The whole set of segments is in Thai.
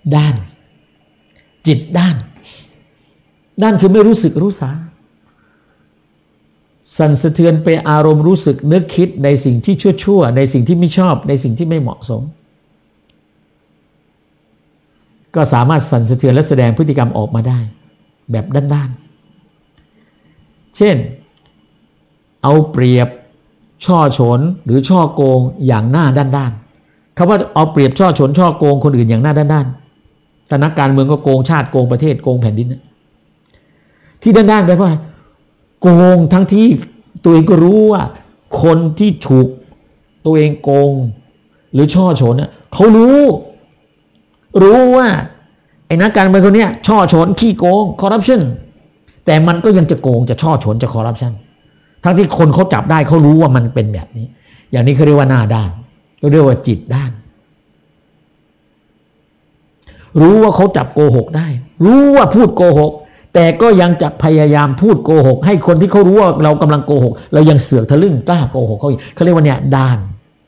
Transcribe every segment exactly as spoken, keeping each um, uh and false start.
ด้านจิตด้านด้านคือไม่รู้สึกรู้สาสั่นสะเทือนไปอารมณ์รู้สึกนึกคิดในสิ่งที่ชั่วๆในสิ่งที่ไม่ชอบในสิ่งที่ไม่เหมาะสมก็สามารถสั่นสะเทือนและแสดงพฤติกรรมออกมาได้แบบด้านๆเช่นเอาเปรียบช่อฉนหรือช่อโกงอย่างหน้าด้านๆคำว่าเอาเปรียบช่อฉนช่อโกงคนอื่นอย่างหน้าด้านๆแต่นักการเมืองก็โกงชาติโกงประเทศโกงแผ่นดินนะที่ด้านๆแปลว่าโกงทั้งที่ตัวเองก็รู้ว่าคนที่ถูกตัวเองโกงหรือช่อฉนเนี่ยเขารู้รู้ว่าไอ้นักการเมืองคนนี้ช่อฉนขี้โกงคอร์รัปชันแต่มันก็ยังจะโกงจะช่อฉนจะคอร์รัปชันทั้งที่คนเขาจับได้เขารู้ว่ามันเป็นแบบนี้อย่างนี้เขาเรียกว่าหน้าด้านเขาเรียกว่าจิตด้านรู้ว่าเขาจับโกหกได้รู้ว่าพูดโกหกแต่ก็ยังจะพยายามพูดโกหกให้คนที่เขารู้ว่าเรากำลังโกหกเรายังเสือกทะลึ่งกล้าโกหกเขาอีกเขาเรียกว่าเนี่ยด้าน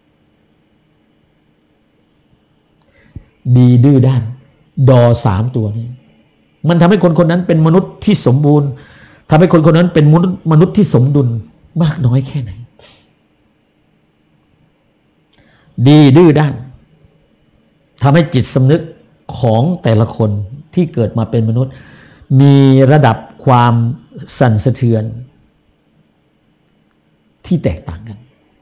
ดีดื้อด้านดอสามตัวนี้มันทำให้คนคนนั้นเป็นมนุษย์ที่สมบูรณ์ทำให้คนคนนั้นเป็นมนุษย์มนุษย์ที่สมดุลมากน้อยแค่ไหนดีดื้อด้านทำให้จิตสำนึกของแต่ละคนที่เกิดมาเป็นมนุษย์มีระดับความสั่นสะเทือนที่แตกต่างกัน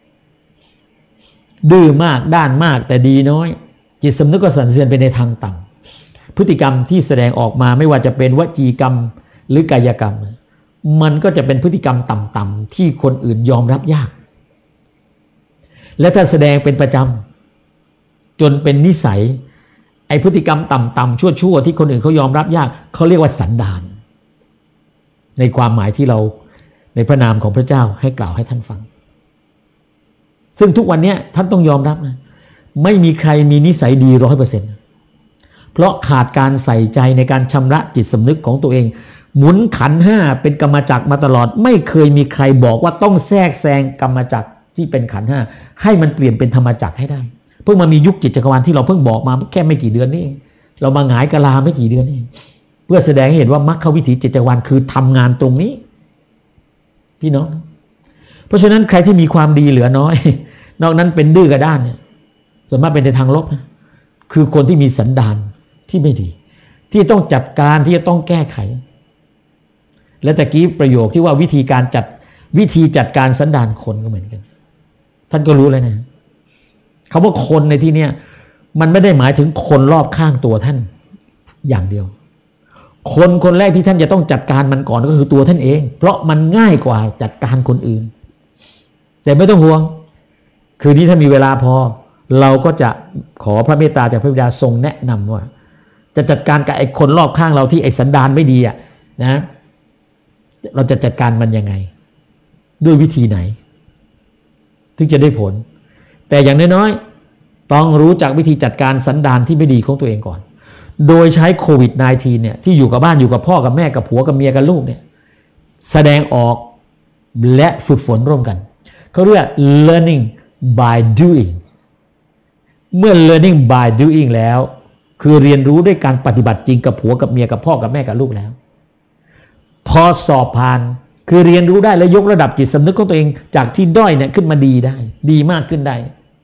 ดื้อมากด้านมากแต่ดีน้อยจิตสำนึกก็สั่นสะเทือนไปในทางต่ำพฤติกรรมที่แสดงออกมาไม่ว่าจะเป็นวจีกรรมหรือกายกรรมมันก็จะเป็นพฤติกรรมต่ำๆที่คนอื่นยอมรับยากและถ้าแสดงเป็นประจำจนเป็นนิสัยไอ้พฤติกรรมต่ำๆชั่วๆที่คนอื่นเขายอมรับยากเขาเรียกว่าสันดานในความหมายที่เราในพระนามของพระเจ้าให้กล่าวให้ท่านฟังซึ่งทุกวันนี้ท่านต้องยอมรับนะไม่มีใครมีนิสัยดีร้อยเปอร์เซ็นต์เพราะขาดการใส่ใจในการชำระจิตสำนึกของตัวเองหมุนขันห้าเป็นกรรมจักรมาตลอดไม่เคยมีใครบอกว่าต้องแทรกแซงกรรมจักรที่เป็นขันห้าให้มันเปลี่ยนเป็นธรรมจักรให้ได้เพิ่งมามียุคจิตจักรวาลที่เราเพิ่งบอกมาแค่ไม่กี่เดือนนี่เองเรามาหงายกะลาไม่กี่เดือนนี่เพื่อแสดงให้เห็นว่ามรรควิถีจิตจักรวาลคือทำงานตรงนี้พี่น้องเพราะฉะนั้นใครที่มีความดีเหลือน้อยนอกนั้นเป็นดื้อกระด้านเนี่ยส่วนมากเป็นในทางลบนะคือคนที่มีสันดานที่ไม่ดีที่ต้องจัดการที่จะต้องแก้ไขและตะกี้ประโยคที่ว่าวิธีการจัดวิธีจัดการสันดานคนก็เหมือนกันท่านก็รู้เลยนะคำว่าคนในที่นี้มันไม่ได้หมายถึงคนรอบข้างตัวท่านอย่างเดียวคนคนแรกที่ท่านจะต้องจัดการมันก่อนก็คือตัวท่านเองเพราะมันง่ายกว่าจัดการคนอื่นแต่ไม่ต้องห่วงคืนนี้ถ้ามีเวลาพอเราก็จะขอพระเมตตาจากพระบิดาทรงแนะนำว่าจะจัดการกับไอ้คนรอบข้างเราที่ไอ้สันดานไม่ดีอ่ะนะเราจะจัดการมันยังไงด้วยวิธีไหนถึงจะได้ผลแต่อย่างน้อยๆต้องรู้จักวิธีจัดการสันดานที่ไม่ดีของตัวเองก่อนโดยใช้โควิด สิบเก้า เนี่ยที่อยู่กับบ้านอยู่กับพ่อกับแม่กับผัวกับเมียกับลูกเนี่ยแสดงออกและฝึกฝนร่วมกันเขาเรียก learning by doing เมื่อ learning by doing แล้วคือเรียนรู้ด้วยการปฏิบัติจริงกับผัวกับเมียกับพ่อกับแม่กับลูกแล้วพอสอบผ่านคือเรียนรู้ได้และยกระดับจิตสำนึกของตัวเองจากที่ด้อยเนี่ยขึ้นมาดีได้ดีมากขึ้นได้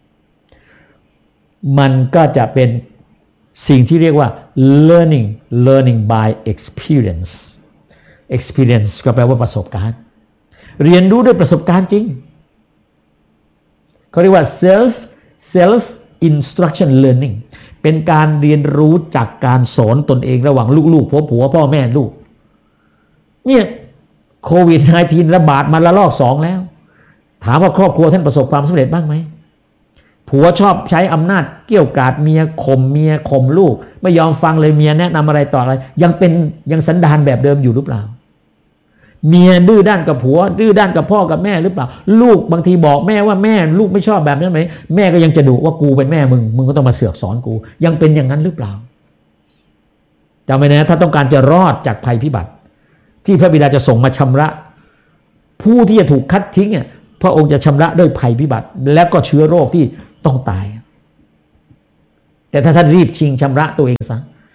มันก็จะเป็นสิ่งที่เรียกว่า learning learning by experience experience ก็แปลว่าประสบการณ์เรียนรู้ด้วยประสบการณ์จริงเขาเรียกว่า self self instruction learning เป็นการเรียนรู้จากการสอนตนเองระหว่างลูกๆผัวผัวพ่อแม่ลูกเนี่ยโควิด สิบเก้า ระบาดมาละลอกสองแล้วถามว่าครอบครัวท่านประสบความสำเร็จบ้างไหมผัวชอบใช้อำนาจเกี่ยวกาดเมียข่มเมียข่มลูกไม่ยอมฟังเลยเมียแนะนำอะไรต่ออะไรยังเป็นยังสันดานแบบเดิมอยู่หรือเปล่าเมียดื้อด้านกับผัวดื้อด้านกับพ่อกับแม่หรือเปล่าลูกบางทีบอกแม่ว่าแม่ลูกไม่ชอบแบบนั้นไหมแม่ก็ยังจะดุว่ากูเป็นแม่มึงมึงก็ต้องมาเสือกสอนกูยังเป็นอย่างนั้นหรือเปล่าจำไว้นะถ้าต้องการจะรอดจากภัยพิบัติที่พระบิดาจะส่งมาชำระผู้ที่จะถูกคัดทิ้งเนี่ยพระองค์จะชำระด้วยภัยพิบัติและก็เชื้อโรคที่ต้องตายแต่ถ้าท่านรีบชิงชำระตัวเองซะ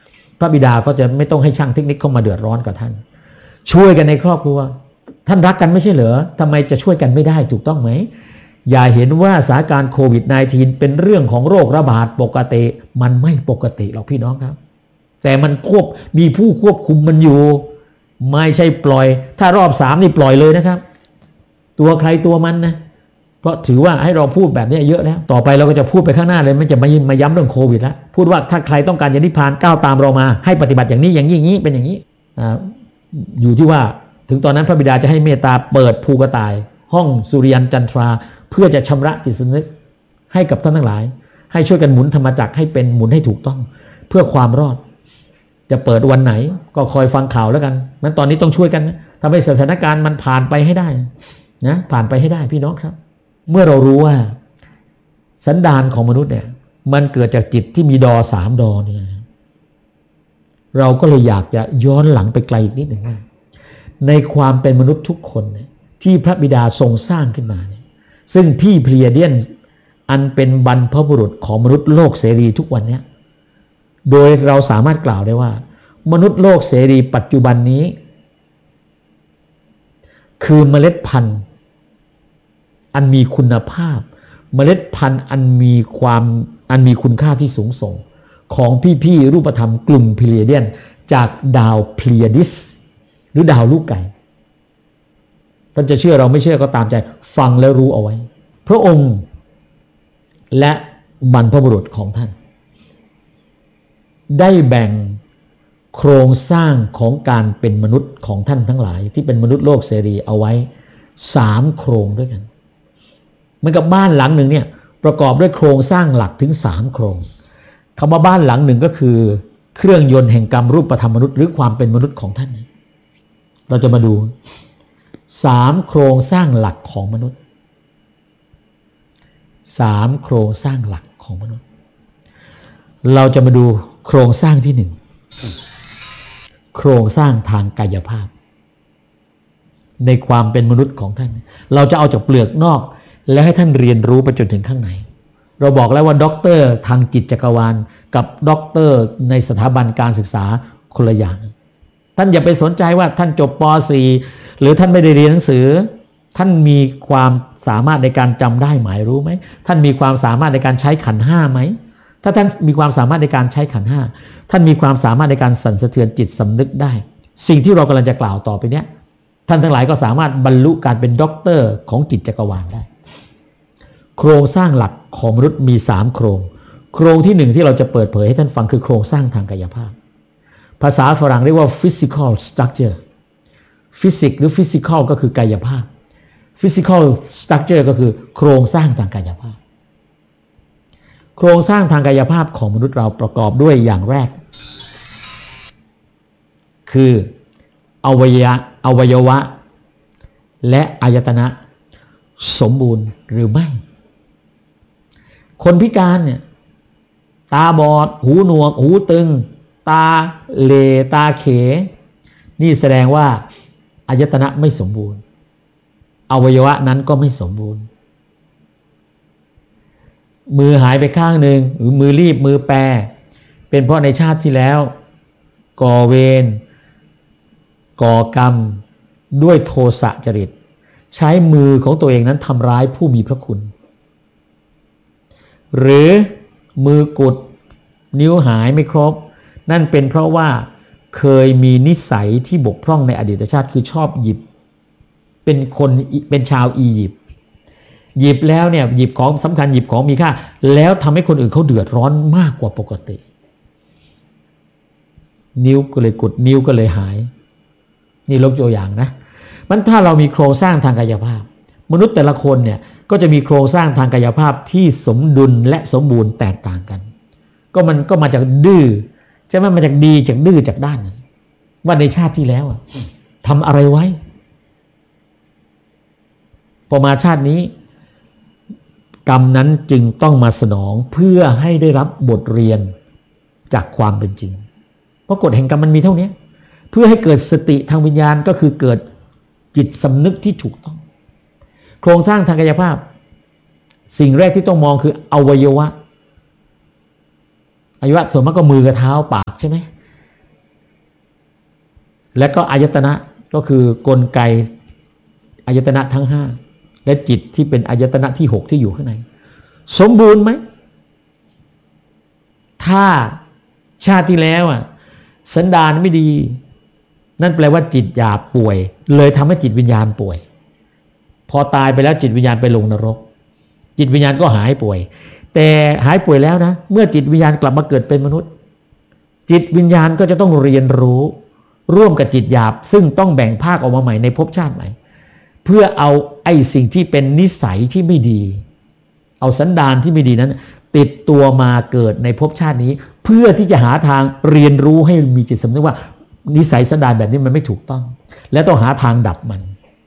ระบิดาก็จะไม่ต้องให้ช่างเทคนิคเข้ามาเดือดร้อนกับท่านช่วยกันในครอบครัวท่านรักกันไม่ใช่เหรอทำไมจะช่วยกันไม่ได้ถูกต้องไหมอย่าเห็นว่าสถานการณ์โควิด สิบเก้า เป็นเรื่องของโรคระบาดปกติมันไม่ปกติหรอกพี่น้องครับแต่มันควบมีผู้ควบคุมมันอยู่ไม่ใช่ปล่อยถ้ารอบสามนี่ปล่อยเลยนะครับตัวใครตัวมันนะเพราะถือว่าให้เราพูดแบบนี้เยอะแล้วต่อไปเราก็จะพูดไปข้างหน้าเลยไม่จะมามาย้ำเรื่องโควิดแล้วพูดว่าถ้าใครต้องการจะนิพพานก้าวตามเรามาให้ปฏิบัติอย่างนี้อย่างนี้อย่างนี้เป็นอย่างนี้อ่าอยู่ที่ว่าถึงตอนนั้นพระบิดาจะให้เมตตาเปิดภูกระต่ายห้องสุริยันจันทราเพื่อจะชำระจิตสำนึกให้กับท่านทั้งหลายให้ช่วยกันหมุนธรรมจักรให้เป็นหมุนให้ถูกต้องเพื่อความรอดจะเปิดวันไหนก็คอยฟังข่าวแล้วกันนั้นตอนนี้ต้องช่วยกันนะทำให้สถานการณ์มันผ่านไปให้ได้นะผ่านไปให้ได้พี่น้องครับเมื่อเรารู้ว่าสันดานของมนุษย์เนี่ยมันเกิดจากจิตที่มีดอสามดอเนี่ยเราก็เลยอยากจะย้อนหลังไปไกลอีกนิดหนึ่งว่าในความเป็นมนุษย์ทุกคนเนี่ยที่พระบิดาทรงสร้างขึ้นมาเนี่ยซึ่งพี่เพลียเดียนอันเป็นบรรพบุรุษของมนุษย์โลกเสรีทุกวันนี้โดยเราสามารถกล่าวได้ว่ามนุษย์โลกเสรีปัจจุบันนี้คือเมล็ดพันธุ์อันมีคุณภาพเมล็ดพันธุ์อันมีความอันมีคุณค่าที่สูงส่งของพี่ๆรูปธรรมกลุ่มพิเลียเดียนจากดาวเพลียดิสหรือดาวลูกไก่ท่านจะเชื่อเราไม่เชื่อก็ตามใจฟังแล้วรู้เอาไว้พระองค์และบรรพบุรุษของท่านได้แบ่งโครงสร้างของการเป็นมนุษย์ของท่านทั้งหลายที่เป็นมนุษย์โลกเสรีเอาไว้สามโครงด้วยกันเหมือนกับบ้านหลังหนึ่งเนี่ยประกอบด้วยโครงสร้างหลักถึงสามโครงคำว่าบ้านหลังหนึ่งก็คือเครื่องยนต์แห่งกรรมรูปธรรมมนุษย์หรือความเป็นมนุษย์ของท่านเราจะมาดูสามโครงสร้างหลักของมนุษย์สามโครงสร้างหลักของมนุษย์เราจะมาดูโครงสร้างที่หนึ่งโครงสร้างทางกายภาพในความเป็นมนุษย์ของท่านเราจะเอาจากเปลือกนอกแล้วให้ท่านเรียนรู้ไปจนถึงข้างในเราบอกแล้วว่าด็อกเตอร์ทางจิตจักรวาลกับด็อกเตอร์ในสถาบันการศึกษาคนละอย่างท่านอย่าไปสนใจว่าท่านจบป .สี่ หรือท่านไม่ได้เรียนหนังสือท่านมีความสามารถในการจำได้หมายรู้ไหมท่านมีความสามารถในการใช้ขันธ์ห้าไหมถ้าท่านมีความสามารถในการใช้ขันธ์ห้าท่านมีความสามารถในการสั่นสะเทือนจิตสำนึกได้สิ่งที่เรากำลังจะกล่าวต่อไปเนี้ยท่านทั้งหลายก็สามารถบรรลุการเป็นด็อกเตอร์ของจิตจักรวาลได้โครงสร้างหลักของมนุษย์มีสามโครงโครงที่หนึ่งที่เราจะเปิดเผยให้ท่านฟังคือโครงสร้างทางกายภาพภาษาฝรั่งเรียกว่า physical structure physics หรือ physical ก็คือกายภาพ physical structure ก็คือโครงสร้างทางกายภาพโครงสร้างทางกายภาพของมนุษย์เราประกอบด้วยอย่างแรกคืออวัยวะอวัยวะและอายตนะสมบูรณ์หรือไม่คนพิการเนี่ยตาบอดหูหนวกหูตึงตาเหลตาเขนี่แสดงว่าอายตนะไม่สมบูรณ์อวัยวะนั้นก็ไม่สมบูรณ์มือหายไปข้างหนึ่งหรือมือรีบมือแปรเป็นเพราะในชาติที่แล้วก่อเวรก่อกรรมด้วยโทสะจริตใช้มือของตัวเองนั้นทำร้ายผู้มีพระคุณหรือมือกุดนิ้วหายไม่ครบนั่นเป็นเพราะว่าเคยมีนิสัยที่บกพร่องในอดีตชาติคือชอบหยิบเป็นคนเป็นชาวอียิปต์หยิบแล้วเนี่ยหยิบของสำคัญหยิบของมีค่าแล้วทำให้คนอื่นเขาเดือดร้อนมากกว่าปกตินิ้วก็เลยกุดนิ้วก็เลยหายนี่ยกตัวอย่างนะมันถ้าเรามีโครงสร้างทางกายภาพมนุษย์แต่ละคนเนี่ยก็จะมีโครงสร้างทางกายภาพที่สมดุลและสมบูรณ์แตกต่างกันก็มันก็มาจากดื้อใช่ไหมมาจากดีจากดื้อจากด้านนั้นว่าในชาติที่แล้วทำอะไรไว้พอมาชาตินี้กรรมนั้นจึงต้องมาสนองเพื่อให้ได้รับบทเรียนจากความเป็นจริงเพราะกฎแห่งกรรมมันมีเท่านี้เพื่อให้เกิดสติทางวิญญาณก็คือเกิดจิตสำนึกที่ถูกต้องโครงสร้างทางกายภาพสิ่งแรกที่ต้องมองคืออวัยวะอวัยวะส่วนมากก็มือกับเท้าปากใช่ไหมและก็อายตนะก็คือกลไกอายตนะทั้งห้าและจิตที่เป็นอายตนะที่หกที่อยู่ข้างในสมบูรณ์ไหมถ้าชาติที่แล้วอ่ะสันดานไม่ดีนั่นแปลว่าจิตหยาบป่วยเลยทำให้จิตวิญญาณป่วยพอตายไปแล้วจิตวิญญาณไปลงนรกจิตวิญญาณก็หายป่วยแต่หายป่วยแล้วนะเมื่อจิตวิญญาณกลับมาเกิดเป็นมนุษย์จิตวิญญาณก็จะต้องเรียนรู้ร่วมกับจิตหยาบซึ่งต้องแบ่งภาคออกมาใหม่ในภพชาติใหม่เพื่อเอาไอ้สิ่งที่เป็นนิสัยที่ไม่ดีเอาสันดานที่ไม่ดีนั้นติดตัวมาเกิดในภพชาตินี้เพื่อที่จะหาทางเรียนรู้ให้มีจิตสำนึกว่านิสัยสันดานแบบนี้มันไม่ถูกต้องและต้องหาทางดับมัน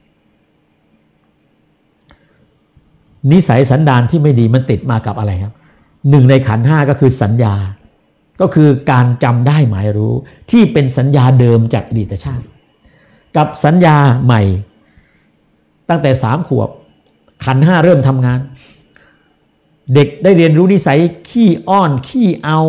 นิสัยสันดานที่ไม่ดีมันติดมากับอะไรครับหนึ่งในขันธ์ห้าก็คือสัญญาก็คือการจำได้หมายรู้ที่เป็นสัญญาเดิมจากอดีตชาติกับสัญญาใหม่ตั้งแต่สามขวบขันธ์ห้าเริ่มทำงานเด็กได้เรียนรู้นิสัยขี้อ้อนขี้เอา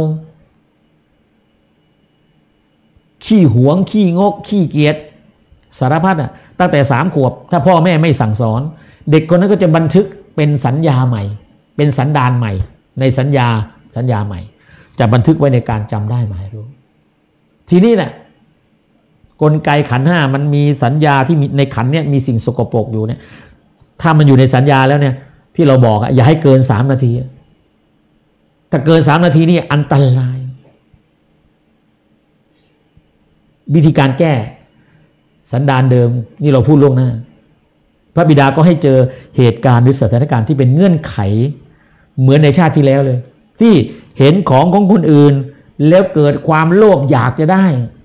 ขี้หวงขี้งกขี้เกียจสารพัดอ่ะตั้งแต่สามขวบถ้าพ่อแม่ไม่สั่งสอนเด็กคนนั้นก็จะบันทึกเป็นสัญญาใหม่เป็นสันดานใหม่ในสัญญาสัญญาใหม่จะบันทึกไว้ในการจำได้หมายรู้ทีนี้แหละกลไกขันธ์ห้ามันมีสัญญาที่มีในขันธ์เนี่ยมีสิ่งสกปรกอยู่เนี่ยถ้ามันอยู่ในสัญญาแล้วเนี่ยที่เราบอกอย่าให้เกินสามนาทีถ้าเกินสามนาทีนี่อันตรายวิธีการแก้สันดานเดิมนี่เราพูดล่วงหน้าพระบิดาก็ให้เจอเหตุการณ์หรือสถานการณ์ที่เป็นเงื่อนไขเหมือนในชาติที่แล้วเลยที่เห็นของของคนอื่นแล้วเกิดความโลภอยากจะได้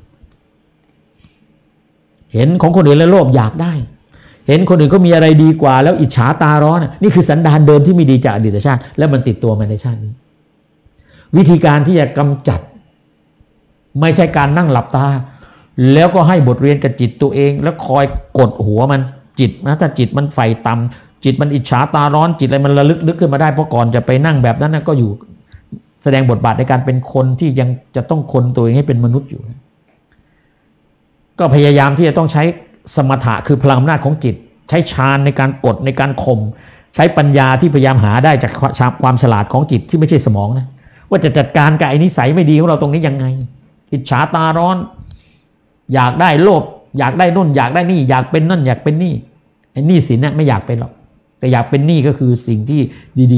เห็นของคนอื่นแล้วโลภอยากได้เห็นคนอื่นเขามีอะไรดีกว่าแล้วอิจฉาตาร้อนนี่คือสันดานเดิมที่ไม่ดีจากอดีตชาติแล้วมันติดตัวมาในชาตินี้วิธีการที่จะกำจัดไม่ใช่การนั่งหลับตาแล้วก็ให้บทเรียนกับจิตตัวเองแล้วคอยกดหัวมันจิตนะถ้าจิตมันไฟต่ำจิตมันอิจฉาตาร้อนจิตอะไรมันระลึกนึกขึ้นมาได้เพราะก่อนจะไปนั่งแบบนั้นก็อยู่แสดงบทบาทในการเป็นคนที่ยังจะต้องคนตัวเองให้เป็นมนุษย์อยู่ก็พยายามที่จะต้องใช้สมถะคือพลังอำนาจของจิตใช้ฌานในการกดในการข่มใช้ปัญญาที่พยายามหาได้จากความฉลาดของจิตที่ไม่ใช่สมองนะว่าจะจัดการกับไอ้นิสัยไม่ดีของเราตรงนี้ยังไงอิจฉาตาร้อนอยากได้โลภอยากได้นู่นอยากได้นี่อยากเป็นนั่นอยากเป็นนี่ไอ้นี่สินเนี่ยไม่อยากเป็นหรอกแต่อยากเป็นนี่ก็คือสิ่งที่ดี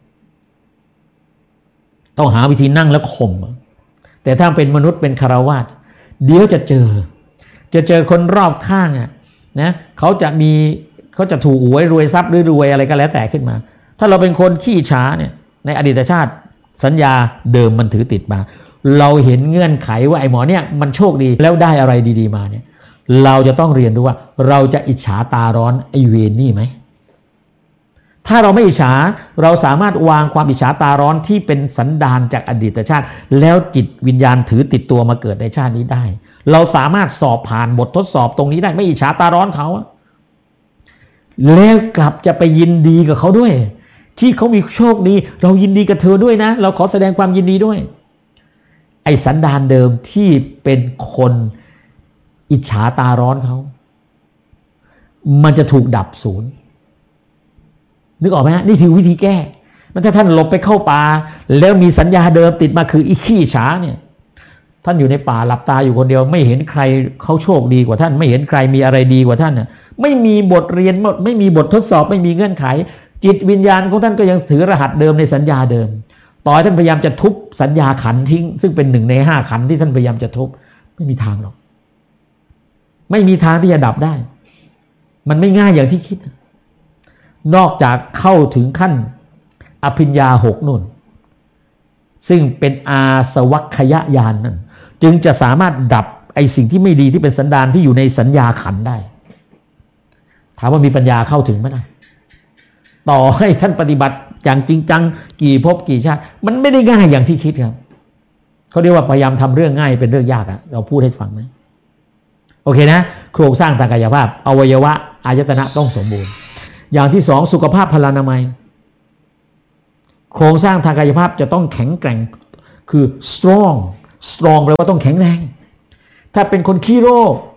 ๆต้องหาวิธีนั่งแล้วข่มแต่ถ้าเป็นมนุษย์เป็นคฤหัสถ์เดี๋ยวจะเจอจะเจอคนรอบข้างอ่ะนะเขาจะมีเขาจะถูกหวยรวยทรัพย์หรือรวยอะไรก็แล้วแต่ขึ้นมาถ้าเราเป็นคนขี้ช้าเนี่ยในอดีตชาติสัญญาเดิมมันถือติดมาเราเห็นเงื่อนไขว่าไอ้หมอเนี่ยมันโชคดีแล้วได้อะไรดีๆมาเนี่ยเราจะต้องเรียนรู้ว่าเราจะอิจฉาตาร้อนไอ้เวรนี่ไหมถ้าเราไม่อิจฉาเราสามารถวางความอิจฉาตาร้อนที่เป็นสันดานจากอดีตชาติแล้วจิตวิญญาณถือติดตัวมาเกิดในชาตินี้ได้เราสามารถสอบผ่านบททดสอบตรงนี้ได้ไม่อิจฉาตาร้อนเขาแล้วกลับจะไปยินดีกับเขาด้วยที่เขามีโชคดีเรายินดีกับเธอด้วยนะเราขอแสดงความยินดีด้วยไอ้สันดานเดิมที่เป็นคนอิจฉาตาร้อนเขามันจะถูกดับศูนย์นึกออกไหมฮะนี่คือวิธีแก้มันถ้าท่านหลบไปเข้าป่าแล้วมีสัญญาเดิมติดมาคืออีขี้ฉาเนี่ยท่านอยู่ในป่าหลับตาอยู่คนเดียวไม่เห็นใครเขาโชคดีกว่าท่านไม่เห็นใครมีอะไรดีกว่าท่านน่ะไม่มีบทเรียนไม่มีบททดสอบไม่มีเงื่อนไขจิตวิญญาณของท่านก็ยังถือรหัสเดิมในสัญญาเดิมต่อให้ท่านพยายามจะทุบสัญญาขันทิ้งซึ่งเป็นหนึ่งในห้าขันที่ท่านพยายามจะทุบไม่มีทางหรอกไม่มีทางที่จะดับได้มันไม่ง่ายอย่างที่คิดนอกจากเข้าถึงขั้นอภิญญาหกนุ่นซึ่งเป็นอาสวัคยญาณนั่นจึงจะสามารถดับไอ้สิ่งที่ไม่ดีที่เป็นสันดานที่อยู่ในสัญญาขันได้ถามว่ามีปัญญาเข้าถึงไหมนะต่อให้ท่านปฏิบัติอย่างจริงจังกี่ภพกี่ชาติมันไม่ได้ง่ายอย่างที่คิดครับเขาเรียกว่าพยายามทำเรื่องง่ายเป็นเรื่องยากอะเราพูดให้ฟังนะโอเคนะโครงสร้างทางกายภาพอวัยวะอายตนะต้องสมบูรณ์อย่างที่สองสุขภาพพลานามัยโครงสร้างทางกายภาพจะต้องแข็งแกร่งคือ strong strong แปลว่าต้องแข็งแรงถ้าเป็นคนขี้โรค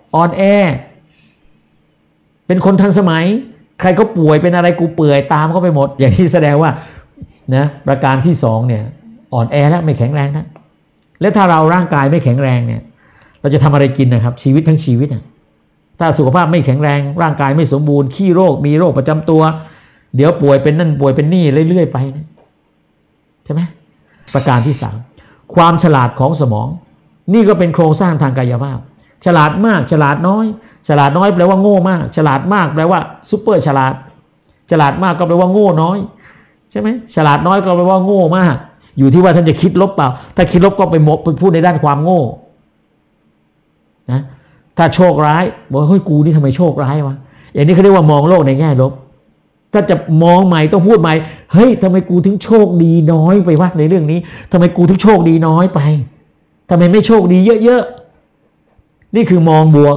อ่อนแอเป็นคนทันสมัยใครก็ป่วยเป็นอะไรกูเปื่อยตามเขาไปหมดอย่างที่แสดงว่านะประการที่สองเนี่ยอ่อนแอแล้วไม่แข็งแรงนะและถ้าเราร่างกายไม่แข็งแรงเนี่ยเราจะทำอะไรกินนะครับชีวิตทั้งชีวิตนะถ้าสุขภาพไม่แข็งแรงร่างกายไม่สมบูรณ์ขี้โรคมีโรคประจำตัวเดี๋ยวป่วยเป็นนั่นป่วยเป็นนี่เรื่อยๆไปนะใช่ไหมประการที่สามความฉลาดของสมองนี่ก็เป็นโครงสร้างทางกายภาพฉลาดมากฉลาดน้อยฉลาดน้อยแปลว่าโง่มากฉลาดมากแปลว่าซุปเปอร์ฉลาดฉลาดมากก็แปลว่าโง่น้อยใช่ไหมฉลาดน้อยก็แปลว่าโง่มากอยู่ที่ว่าท่านจะคิดลบเปล่าถ้าคิดลบก็ไปมกไปพูดในด้านความโง่นะถ้าโชคร้ายบอกเฮ้ยกูนี่ทำไมโชคร้ายวะอย่างนี้เขาเรียกว่ามองโลกในแง่ลบถ้าจะมองใหม่ต้องพูดใหม่เฮ้ยทำไมกูถึงโชคดีน้อยไปวะในเรื่องนี้ทำไมกูถึงโชคดีน้อยไปทำไมไม่โชคดีเยอะๆนี่คือมองบวก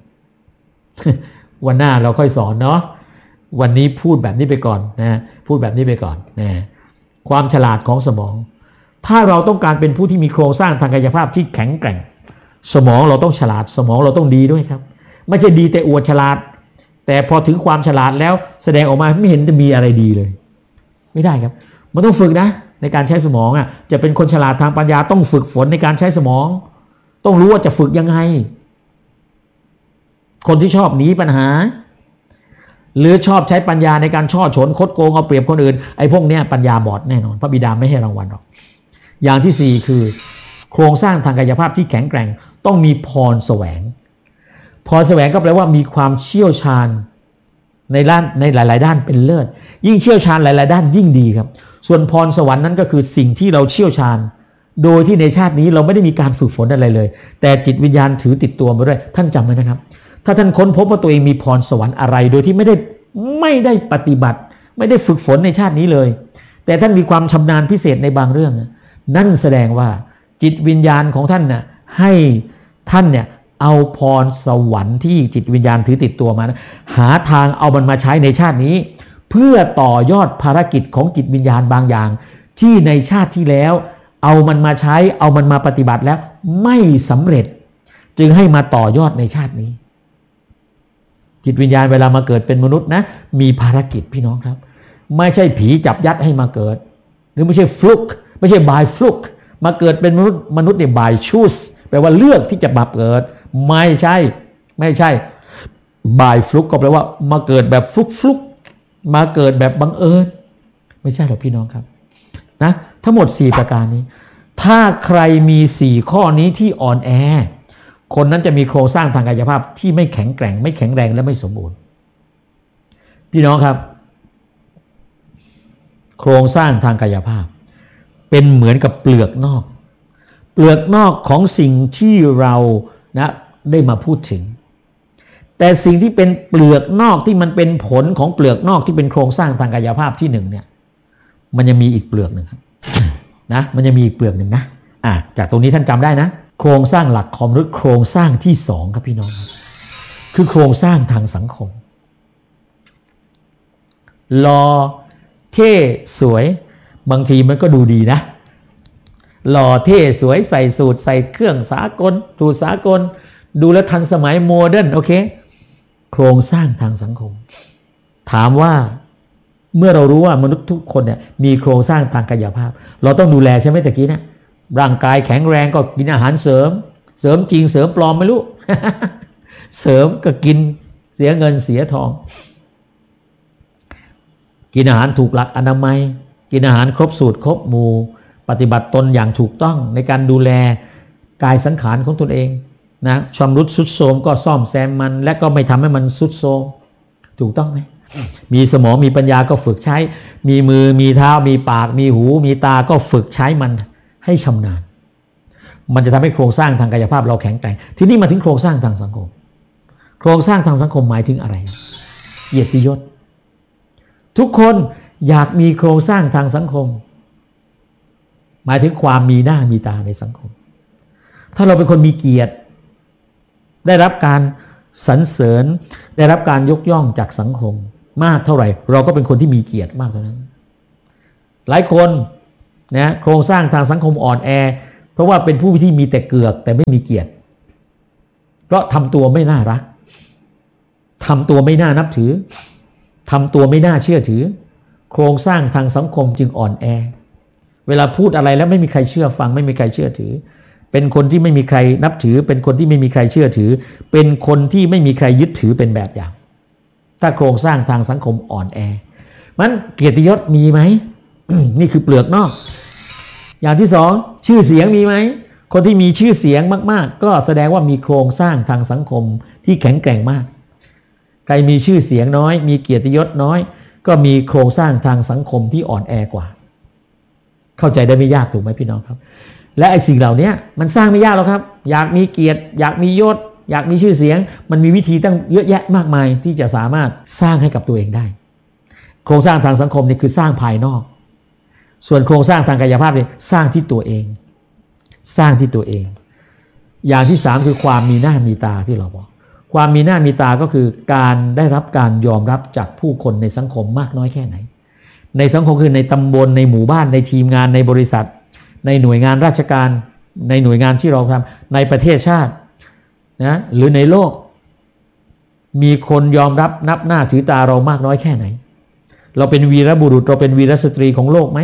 วันหน้าเราค่อยสอนเนาะวันนี้พูดแบบนี้ไปก่อนนะพูดแบบนี้ไปก่อนนะความฉลาดของสมองถ้าเราต้องการเป็นผู้ที่มีโครงสร้างทางกายภาพที่แข็งแกร่งสมองเราต้องฉลาดสมองเราต้องดีด้วยครับไม่ใช่ดีแต่อวดฉลาดแต่พอถึงความฉลาดแล้วแสดงออกมาไม่เห็นจะมีอะไรดีเลยไม่ได้ครับมันต้องฝึกนะในการใช้สมองอ่ะจะเป็นคนฉลาดทางปัญญาต้องฝึกฝนในการใช้สมองต้องรู้ว่าจะฝึกยังไงคนที่ชอบหนีปัญหาหรือชอบใช้ปัญญาในการช่อฉนคดโกงเอาเปรียบคนอื่นไอ้พวกเนี้ยปัญญาบอดแน่นอนพระบิดาไม่ให้รางวัลหรอกอย่างที่สี่คือโครงสร้างทางกายภาพที่แข็งแกร่งต้องมีพรแสวงพรแสวงก็แปลว่ามีความเชี่ยวชาญในด้านในหลายๆด้านเป็นเลิศยิ่งเชี่ยวชาญหลายๆด้านยิ่งดีครับส่วนพรสวรรค์นั้นก็คือสิ่งที่เราเชี่ยวชาญโดยที่ในชาตินี้เราไม่ได้มีการฝึกฝนอะไรเลยแต่จิตวิญญาณถือติดตัวมาด้วยท่านจำไว้นะครับถ้าท่านค้นพบว่าตัวเองมีพรสวรรค์อะไรโดยที่ไม่ได้ไม่ได้ปฏิบัติไม่ได้ฝึกฝนในชาตินี้เลยแต่ท่านมีความชำนาญพิเศษในบางเรื่องนั่นแสดงว่าจิตวิญญาณของท่านน่ะให้ท่านเนี่ยเอาพรสวรรค์ที่จิตวิญญาณถือติดตัวมานะหาทางเอามันมาใช้ในชาตินี้เพื่อต่อยอดภารกิจของจิตวิญญาณบางอย่างที่ในชาติที่แล้วเอามันมาใช้เอามันมาปฏิบัติแล้วไม่สำเร็จจึงให้มาต่อยอดในชาตินี้จิตวิญญาณเวลามาเกิดเป็นมนุษย์นะมีภารกิจพี่น้องครับไม่ใช่ผีจับยัดให้มาเกิดหรือไม่ใช่ฟลุกไม่ใช่บายฟลุกมาเกิดเป็นมนุษย์มนุษย์เนี่ยบายชูสแปลว่าเลือกที่จะมาเกิดไม่ใช่ไม่ใช่บายฟลุกก็แปลว่ามาเกิดแบบฟลุกฟลุกมาเกิดแบบบังเอิญไม่ใช่หรอกพี่น้องครับนะทั้งหมดสี่ประการนี้ถ้าใครมีสี่ข้อนี้ที่อ่อนแอคนนั้นจะมีโครงสร้างทางกายภาพที่ไม่แข็งแกร่งไม่แข็งแรงและไม่สมบูรณ์พี่น้องครับโครงสร้างทางกายภาพเป็นเหมือนกับเปลือกนอกเปลือกนอกของสิ่งที่เรานะได้มาพูดถึงแต่สิ่งที่เป็นเปลือกนอกที่มันเป็นผลของเปลือกนอกที่เป็นโครงสร้างทางกายภาพที่หนึ่งเนี่ยมันยังมีอีกเปลือกหนึ่งครับนะมันยังมีอีกเปลือกหนึ่งนะอ่ะจากตรงนี้ท่านจำได้นะโครงสร้างหลักของมนุษย์โครงสร้างที่สองครับพี่น้องคือโครงสร้างทางสังคมหล่อเท่สวยบางทีมันก็ดูดีนะหล่อเท่สวยใส่สูทใส่เครื่องสากลสูทสากลดูแลทันสมัยโมเดิร์นโอเคโครงสร้างทางสังคมถามว่าเมื่อเรารู้ว่ามนุษย์ทุกคนเนี่ยมีโครงสร้างทางกายภาพเราต้องดูแลใช่ไหมตะกี้เนี่ยร่างกายแข็งแรงก็กินอาหารเสริมเสริมจริงเสริมปลอมไม่รู้ เสริมก็กินเสียเงินเสียทองกินอาหารถูกหลักอนามัยกินอาหารครบสูตรครบหมู่ปฏิบัติตนอย่างถูกต้องในการดูแลกายสังขารของตนเองนะชำรุดทรุดโทรมก็ซ่อมแซมมันและก็ไม่ทำให้มันทรุดโทรมถูกต้องไหมมีสมองมีปัญญาก็ฝึกใช้มีมือมีเท้ามีปากมีหูมีตาก็ฝึกใช้มันให้ชำนาญมันจะทำให้โครงสร้างทางกายภาพเราแข็งแกร่งทีนี้มาถึงโครงสร้างทางสังคมโครงสร้างทางสังคมหมายถึงอะไรเกียรติยศทุกคนอยากมีโครงสร้างทางสังคมหมายถึงความมีหน้ามีตาในสังคมถ้าเราเป็นคนมีเกียรติได้รับการสรรเสริญได้รับการยกย่องจากสังคมมากเท่าไหร่เราก็เป็นคนที่มีเกียรติมากเท่านั้นหลายคนนะโครงสร้างทางสังคมอ่อนแอเพราะว่าเป็นผู้ที่มีแต่เกือกแต่ไม่มีเกียรติเพราะทำตัวไม่น่ารักทำตัวไม่น่านับถือทำตัวไม่น่าเชื่อถือโครงสร้างทางสังคมจึงอ่อนแอเวลาพูดอะไรแล้วไม่มีใครเชื่อฟังไม่มีใครเชื่อถือเป็นคนที่ไม่มีใครนับถือเป็นคนที่ไม่มีใครเชื่อถือเป็นคนที่ไม่มีใครยึดถือเป็นแบบอย่างถ้าโครงสร้างทางสังคมอ่อนแอมันเกียรติยศมีไหม นี่คือเปลือกนอกอย่างที่สองชื่อเสียงมีไหมคนที่มีชื่อเสียงมากๆก็แสดงว่ามีโครงสร้างทางสังคมที่แข็งแกร่งมากใครมีชื่อเสียงน้อยมีเกียรติยศน้อยก็มีโครงสร้างทางสังคมที่อ่อนแอกว่าเข้าใจได้ไม่ยากถูกไหมพี่น้องครับและไอ้สิ่งเหล่านี้มันสร้างไม่ยากหรอกครับอยากมีเกียรติอยากมียศอยากมีชื่อเสียงมันมีวิธีตั้งเยอะแยะมากมายที่จะสามารถสร้างให้กับตัวเองได้โครงสร้างทางสังคมนี่คือสร้างภายนอกส่วนโครงสร้างทางกายภาพนี่สร้างที่ตัวเองสร้างที่ตัวเองอย่างที่สามคือความมีหน้ามีตาที่เราบอกความมีหน้ามีตาก็คือการได้รับการยอมรับจากผู้คนในสังคมมากน้อยแค่ไหนในสังคมคือในตำบลในหมู่บ้านในทีมงานในบริษัทในหน่วยงานราชการในหน่วยงานที่เราทำในประเทศชาตินะหรือในโลกมีคนยอมรับนับหน้าถือตาเรามากน้อยแค่ไหนเราเป็นวีรบุรุษเราเป็นวีรสตรีของโลกไหม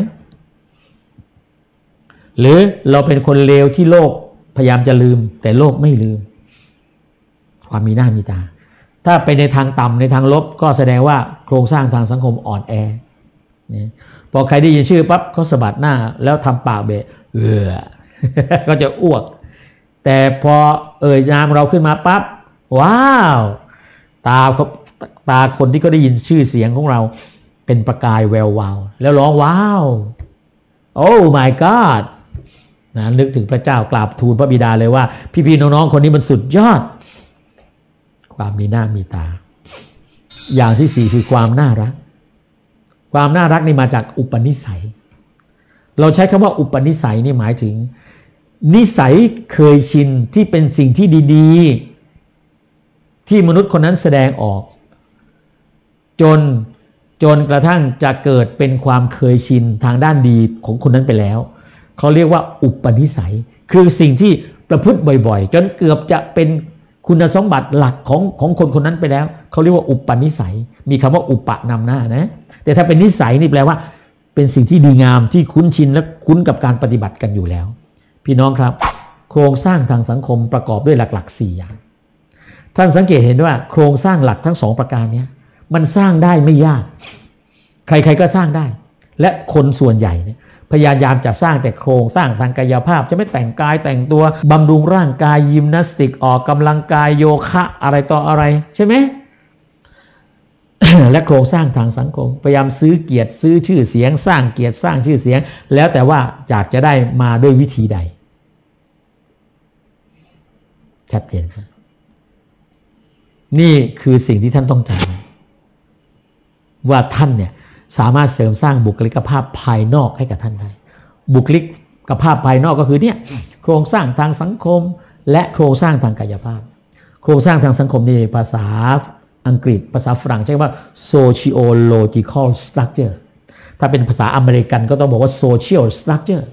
หรือเราเป็นคนเลวที่โลกพยายามจะลืมแต่โลกไม่ลืมความมีหน้ามีตาถ้าไปในทางต่ำในทางลบก็แสดงว่าโครงสร้างทางสังคมอ่อนแอนี่พอใครได้ยินชื่อปั๊บเขาสะบัดหน้าแล้วทำปากเบะเออ ก็จะอ้วกแต่พอเอ่ยนามเราขึ้นมาปั๊บว้าวตาตาคนที่ก็ได้ยินชื่อเสียงของเราเป็นประกายแวววาวแล้วร้องว้าวโอ้ my god นะนึกถึงพระเจ้ากราบทูลพระบิดาเลยว่าพี่ๆน้องๆคนนี้มันสุดยอดความมีหน้ามีตาอย่างที่สี่คือความน่ารักความน่ารักนี่มาจากอุปนิสัยเราใช้คำว่าอุปนิสัยนี่หมายถึงนิสัยเคยชินที่เป็นสิ่งที่ดีๆที่มนุษย์คนนั้นแสดงออกจนจนกระทั่งจะเกิดเป็นความเคยชินทางด้านดีของคนนั้นไปแล้วเขาเรียกว่าอุปนิสัยคือสิ่งที่ประพฤติบ่อยๆจนเกือบจะเป็นคุณสมบัติหลักของของคนคนนั้นไปแล้วเขาเรียกว่าอุปนิสัยมีคำว่าอุปนำหน้านะแต่ถ้าเป็นนิสัยนี่แปลว่าเป็นสิ่งที่ดีงามที่คุ้นชินและคุ้นกับการปฏิบัติกันอยู่แล้วพี่น้องครับโครงสร้างทางสังคมประกอบด้วยหลักๆสี่อย่างท่านสังเกตเห็นว่าโครงสร้างหลักทั้งสองประการนี้มันสร้างได้ไม่ยากใครๆก็สร้างได้และคนส่วนใหญ่เนี่ยพยายามจะสร้างแต่โครงสร้างทางกายภาพจะไม่แต่งกายแต่งตัวบำรุงร่างกายยิมนาสติกออกกำลังกายโยคะอะไรต่ออะไรใช่ไหม และโครงสร้างทางสังคมพยายามซื้อเกียรติซื้อชื่อเสียงสร้างเกียรติสร้างชื่อเสียงแล้วแต่ว่าอยากจะได้มาด้วยวิธีใดชัดเจนครับนี่คือสิ่งที่ท่านต้องจำว่าท่านเนี่ยสามารถเสริมสร้างบุคลิกภาพภายนอกให้กับท่านได้บุคลิกภาพภายนอกก็คือเนี่ยโครงสร้างทางสังคมและโครงสร้างทางกายภาพโครงสร้างทางสังคมในภาษาอังกฤษภาษาฝรั่งใช้ว่า sociological structure ถ้าเป็นภาษาอเมริกันก็ต้องบอกว่า social structure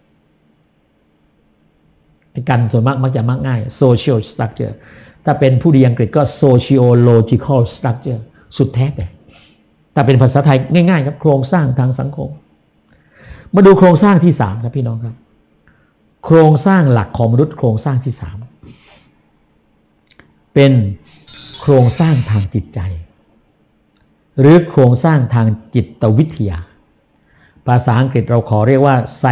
กันส่วนมากมักจะมักง่าย social structure ถ้าเป็นผู้ดีอังกฤษก็ sociological structure สุดแท้แต่แต่เป็นภาษาไทยง่ายๆครับโครงสร้างทางสังคมมาดูโครงสร้างที่สามครับพี่น้องครับโครงสร้างหลักของมนุษย์โครงสร้างที่สามเป็นโครงสร้างทางจิตใจหรือโครงสร้างทางจิตวิทยาภาษาอังกฤษเราขอเรียกว่า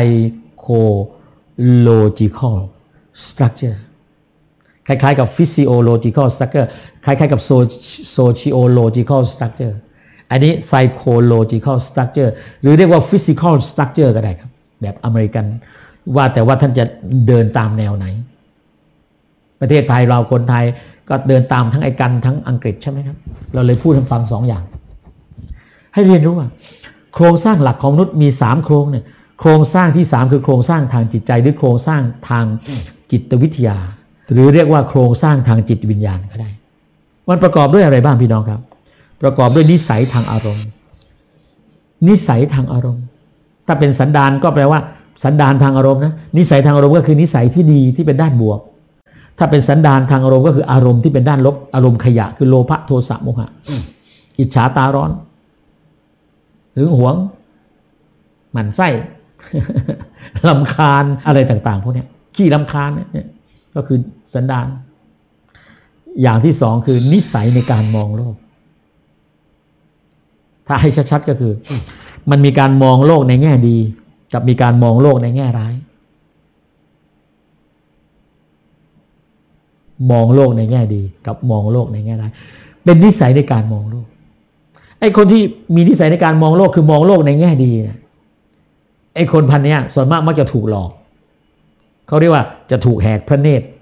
psychological structure คล้ายๆกับ physiological structure คล้ายๆกับ sociological structure อันนี้ psychological structure หรือเรียกว่า physical structure ก็ได้ครับแบบอเมริกันว่าแต่ว่าท่านจะเดินตามแนวไหนประเทศไทยเราคนไทยก็เดินตามทั้งไอ้กันทั้งอังกฤษใช่ไหมครับเราเลยพูดให้ฟังสองอย่างให้เรียนรู้ว่าโครงสร้างหลักของมนุษย์มีสามโครงเนี่ยโครงสร้างที่สามคือโครงสร้างทางจิตใจหรือโครงสร้างทางจิตวิทยาหรือเรียกว่าโครงสร้างทางจิตวิญญาณก็ได้มันประกอบด้วยอะไรบ้างพี่น้องครับประกอบด้วยนิสัยทางอารมณ์นิสัยทางอารมณ์ถ้าเป็นสันดานก็แปลว่าสันดานทางอารมณ์นะนิสัยทางอารมณ์ก็คือนิสัยที่ดีที่เป็นด้านบวกถ้าถ้าเป็นสันดานทางอารมณ์ก็คืออารมณ์ที่เป็นด้านลบอารมณ์ขยะคือโลภะโทสะโมหะอิจฉาตาร้อนหึงหวงหมั่นไส้รำคาญอะไรต่างๆพวกนี้ขี้รำคาญเนี่ยก็คือสันดานอย่างที่สองคือนิสัยในการมองโลกถ้าให้ชัดๆก็คือมันมีการมองโลกในแง่ดีกับมีการมองโลกในแง่ร้ายมองโลกในแง่ดีกับมองโลกในแง่ร้ายเป็นนิสัยในการมองโลกไอ้คนที่มีนิสัยในการมองโลกคือมองโลกในแง่ดีเนี่ยไอ้คนพันนี้ส่วนมากมักจะถูกหลอกเขาเรียกว่าจะถูกแหกพระเนตร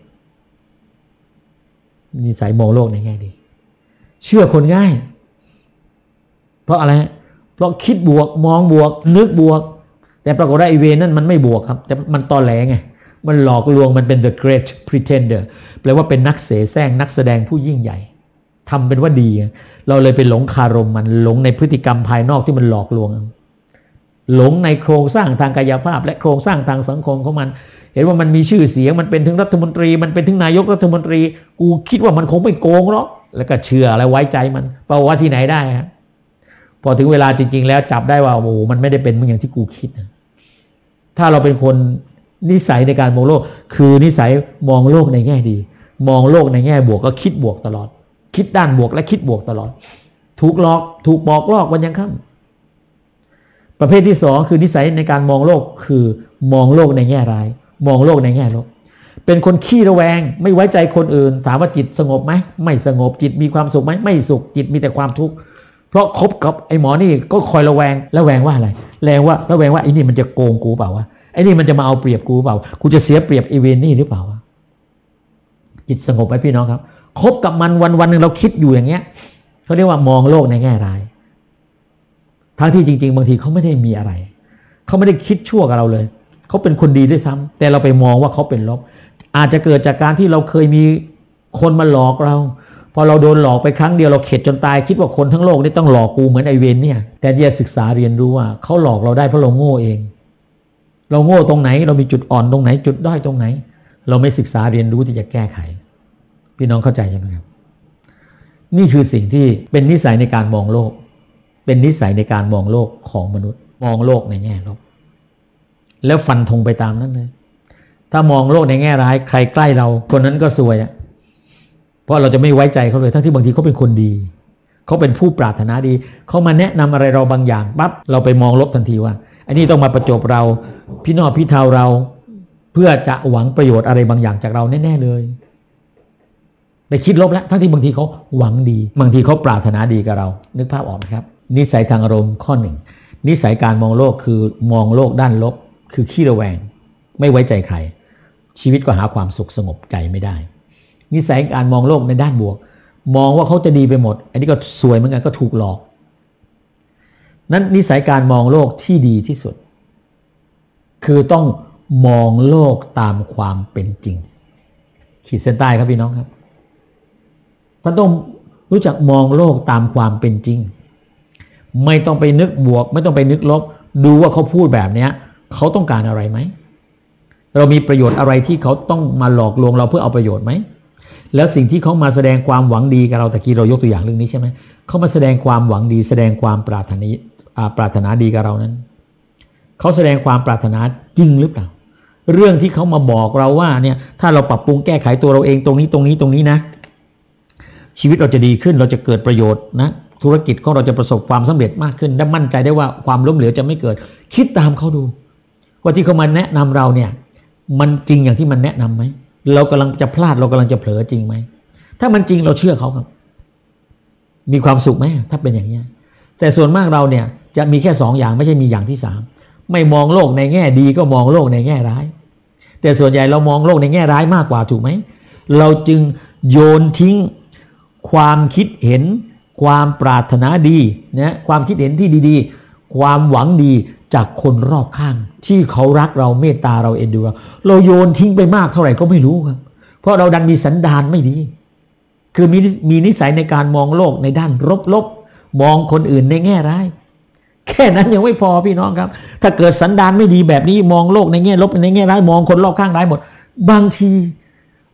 นิสัยมองโลกในแง่ดีเชื่อคนง่ายเพราะอะไรเพราะคิดบวกมองบวกนึกบวกแต่ปรากฏว่าไอเวนั่นมันไม่บวกครับแต่มันตอแหลไงมันหลอกลวงมันเป็น the great pretender แปลว่าเป็นนักเสแสร้งนักแสดงผู้ยิ่งใหญ่ทำเป็นว่าดีเราเลยไปหลงคารมมันหลงในพฤติกรรมภายนอกที่มันหลอกลวงหลงในโครงสร้างทางกายภาพและโครงสร้างทางสังคมของมันเห็นว่ามันมีชื่อเสียงมันเป็นถึงรัฐมนตรีมันเป็นถึงนายกรัฐมนตรีกูคิดว่ามันคงไม่โกงหรอกแล้วก็เชื่ออะไรไว้ใจมันเปล่าว่าที่ไหนได้ฮะพอถึงเวลาจริงๆแล้วจับได้ว่าโอ้โหมันไม่ได้เป็นเหมือนอย่างที่กูคิดนะถ้าเราเป็นคนนิสัยในการมองโลกคือนิสัยมองโลกในแง่ดีมองโลกในแง่บวกก็คิดบวกตลอดคิดด้านบวกและคิดบวกตลอดถูกหลอกถูกบอกลอกวันยังค่ำประเภทที่สองคือนิสัยในการมองโลกคือมองโลกในแง่ร้ายมองโลกในแง่ลบเป็นคนขี้ระแวงไม่ไว้ใจคนอื่นถามว่าจิตสงบไหมไม่สงบจิตมีความสุขไหมไม่สุขจิตมีแต่ความทุกข์เพราะคบกับไอ้หมอนี่ก็คอยระแวงระแวงว่าอะไรระแวงว่าระแวงว่าไอ้นี่มันจะโกงกูเปล่าวะไอ้นี่มันจะมาเอาเปรียบกูเปล่ากูจะเสียเปรียบไอ้เวรนี่หรือเปล่าวะจิตสงบไหมพี่น้องครับคบกับมันวันวันหนึ่งเราคิดอยู่อย่างเงี้ยเขาเรียกว่ามองโลกในแง่ร้ายทั้งที่จริงๆบางทีเขาไม่ได้มีอะไรเขาไม่ได้คิดชั่วกับเราเลยเขาเป็นคนดีด้วยซ้ำแต่เราไปมองว่าเขาเป็นลบอาจจะเกิดจากการที่เราเคยมีคนมาหลอกเราพอเราโดนหลอกไปครั้งเดียวเราเข็ดจนตายคิดว่าคนทั้งโลกนี่ต้องหลอกกูเหมือนไอเวนเนี่ยแต่ที่จะศึกษาเรียนรู้ว่าเขาหลอกเราได้เพราะเราโง่เองเราโง่ตรงไหนเรามีจุดอ่อนตรงไหนจุดด้อยตรงไหนเราไม่ศึกษาเรียนรู้ที่จะแก้ไขพี่น้องเข้าใจใช่ไหมครับนี่คือสิ่งที่เป็นนิสัยในการมองโลกเป็นนิสัยในการมองโลกของมนุษย์มองโลกในแง่ลบแล้วฟันธงไปตามนั้นเลยถ้ามองโลกในแง่ร้ายใครใกล้เราคนนั้นก็ซวยอ่ะเพราะเราจะไม่ไว้ใจเขาเลยทั้งที่บางทีเขาเป็นคนดีเขาเป็นผู้ปรารถนาดีเขามาแนะนำอะไรเราบางอย่างปั๊บเราไปมองลบทันทีว่าอันนี้ต้องมาประจบเราพี่นอพี่เทาเราเพื่อจะหวังประโยชน์อะไรบางอย่างจากเราแน่ๆเลยไปคิดลบแล้วทั้งที่บางทีเขาหวังดีบางทีเขาปรารถนาดีกับเรานึกภาพออกไหมครับนิสัยทางอารมณ์ข้อหนึ่งนิสัยการมองโลกคือมองโลกด้านลบคือขี้ระแวงไม่ไว้ใจใครชีวิตก็หาความสุขสงบใจไม่ได้นิสัยการมองโลกในด้านบวกมองว่าเขาจะดีไปหมดอันนี้ก็สวยเหมือนกันก็ถูกหลอกนั้นนิสัยการมองโลกที่ดีที่สุดคือต้องมองโลกตามความเป็นจริงขีดเส้นใต้ครับพี่น้องครับท่านต้องรู้จักมองโลกตามความเป็นจริงไม่ต้องไปนึกบวกไม่ต้องไปนึกลบดูว่าเขาพูดแบบนี้เขาต้องการอะไรไหมเรามีประโยชน์อะไรที่เขาต้องมาหลอกลวงเราเพื่อเอาประโยชน์ไหมแล้วสิ่งที่เขามาแสดงความหวังดีกับเราตะกี้เรายกตัวอย่างเรื่องนี้ใช่ไหมเขามาแสดงความหวังดีแสดงความปรารถนาปรารถนาดีกับเรานั้นเขาแสดงความปรารถนาจริงหรือเปล่าเรื่องที่เขามาบอกเราว่าเนี่ยถ้าเราปรับปรุงแก้ไขตัวเราเองตรงนี้ตรงนี้ตรงนี้นะชีวิตเราจะดีขึ้นเราจะเกิดประโยชน์นะธุรกิจของเราจะประสบความสำเร็จมากขึ้นและมั่นใจได้ว่าความล้มเหลวจะไม่เกิดคิดตามเขาดูว่าที่เขามาแนะนำเราเนี่ยมันจริงอย่างที่มันแนะนำไหมเรากำลังจะพลาดเรากำลังจะเผลอจริงไหมถ้ามันจริงเราเชื่อเขาครับมีความสุขไหมถ้าเป็นอย่างนี้แต่ส่วนมากเราเนี่ยจะมีแค่สองอย่างไม่ใช่มีอย่างที่สามไม่มองโลกในแง่ดีก็มองโลกในแง่ร้ายแต่ส่วนใหญ่เรามองโลกในแง่ร้ายมากกว่าถูกไหมเราจึงโยนทิ้งความคิดเห็นความปรารถนาดีนะความคิดเห็นที่ดีๆความหวังดีจากคนรอบข้างที่เขารักเราเมตตาเราเอ็นดูเราเราโยนทิ้งไปมากเท่าไหร่ก็ไม่รู้ครับเพราะเราดันมีสันดานไม่ดีคือมีมีนิสัยในการมองโลกในด้านลบๆมองคนอื่นในแง่ร้ายแค่นั้นยังไม่พอพี่น้องครับถ้าเกิดสันดานไม่ดีแบบนี้มองโลกในแง่ลบในแง่ร้ายมองคนรอบข้างร้ายหมดบางที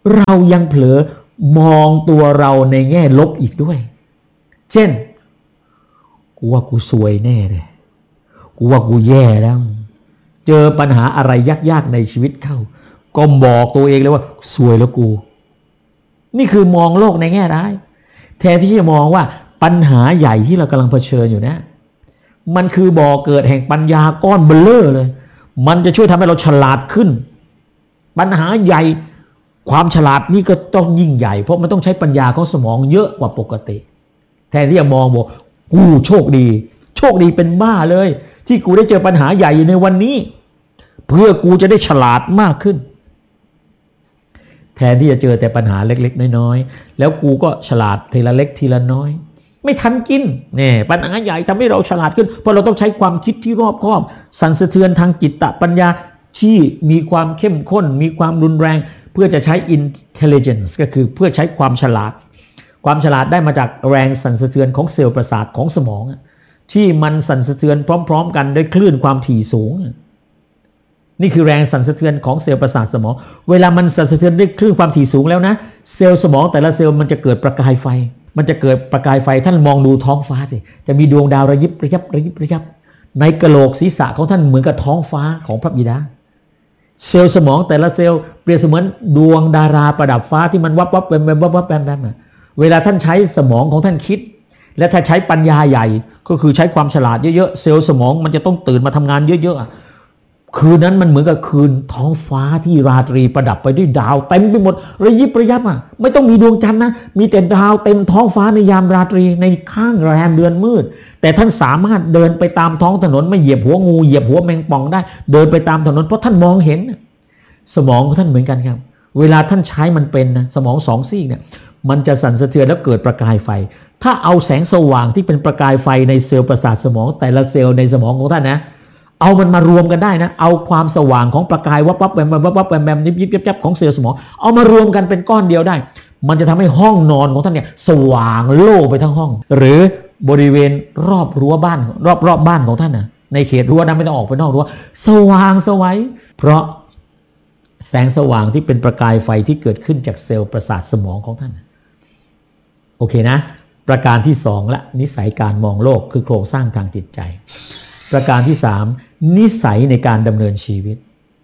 เรายังเผลอมองตัวเราในแง่ลบอีกด้วยเช่นกูว่ากูซวยแน่เลยกูว่ากูแย่แล้วเจอปัญหาอะไรยากๆในชีวิตเข้าก็บอกตัวเองเลยว่าซวยแล้วกูนี่คือมองโลกในแง่ร้ายแทนที่จะมองว่าปัญหาใหญ่ที่เรากำลังเผชิญอยู่นะมันคือบ่อเกิดแห่งปัญญาก้อนเบลเลอร์เลยมันจะช่วยทำให้เราฉลาดขึ้นปัญหาใหญ่ความฉลาดนี่ก็ต้องยิ่งใหญ่เพราะมันต้องใช้ปัญญาของสมองเยอะกว่าปกติแทนที่จะมองบอกกูโชคดีโชคดีเป็นบ้าเลยที่กูได้เจอปัญหาใหญ่ในวันนี้เพื่อกูจะได้ฉลาดมากขึ้นแทนที่จะเจอแต่ปัญหาเล็กๆน้อยๆแล้วกูก็ฉลาดทีละเล็กทีละน้อยไม่ทันกินเนี่ยปัญหาใหญ่ทำให้เราฉลาดขึ้นเพราะเราต้องใช้ความคิดที่รอบคอบสั่นสะเทือนทางจิตตปัญญาที่มีความเข้มข้นมีความรุนแรงเพื่อจะใช้ intelligence ก็คือเพื่อใช้ความฉลาดความฉลาดได้มาจากแรงสั่นสะเทือนของเซลล์ประสาทของสมองที่มันสั่นสะเทือนพร้อมๆกันด้วยคลื่นความถี่สูงนี่คือแรงสั่นสะเทือนของเซลล์ประสาทสมองเวลามันสั่นสะเทือนด้วยคลื่นความถี่สูงแล้วนะเซลล์สมองแต่ละเซลล์มันจะเกิดประกายไฟมันจะเกิดประกายไฟท่านมองดูท้องฟ้าสิจะมีดวงดาวระยิบระยับระยิบระยับในกะโหลกศีรษะของท่านเหมือนกับท้องฟ้าของพระบิดาเซลล์สมองแต่ละเซลล์เปรียบเสมือนดวงดาราประดับฟ้าที่มันวับวับแวมแวมวับวับแวมแวมเวลาท่านใช้สมองของท่านคิดและถ้าใช้ปัญญาใหญ่ก็คือใช้ความฉลาดเยอะๆเซลล์สมองมันจะต้องตื่นมาทำงานเยอะๆคืนนั้นมันเหมือนกับคืนท้องฟ้าที่ราตรีประดับไปด้วยดาวเต็มไปหมดระยิบระยับอ่ะไม่ต้องมีดวงจันทร์นะมีแต่ดาวเต็มท้องฟ้าในยามราตรีในข้างแรมเดือนมืดแต่ท่านสามารถเดินไปตามท้องถนนไม่เหยียบหัวงูเหยียบหัวแมงป่องได้เดินไปตามถนนเพราะท่านมองเห็นสมองของท่านเหมือนกันครับเวลาท่านใช้มันเป็นนะสมองสองซีกเนี่ยมันจะสั่นสะเทือนแล้วเกิดประกายไฟถ้าเอาแสงสว่างที่เป็นประกายไฟในเซลล์ประสาทสมองแต่ละเซลล์ในสมองของท่านนะเอามันมารวมกันได้นะเอาความสว่างของประกายวับวับแวมแวมวับวับแวมแวมยิบยิบยับยับของเซลล์สมองเอามารวมกันเป็นก้อนเดียวได้มันจะทำให้ห้องนอนของท่านเนี่ยสว่างโล่ไปทั้งห้องหรือบริเวณรอบรั้วบ้านรอบรอบบ้านของท่านนะในเขตรั้วนั้นไม่ต้องออกไปนอกรั้วสว่างสวัยเพราะแสงสว่างที่เป็นประกายไฟที่เกิดขึ้นจากเซลล์ประสาทสมองของท่านโอเคนะประการที่สองละนิสัยการมองโลกคือโครงสร้างทางจิตใจประการที่สามนิสัยในการดำเนินชีวิต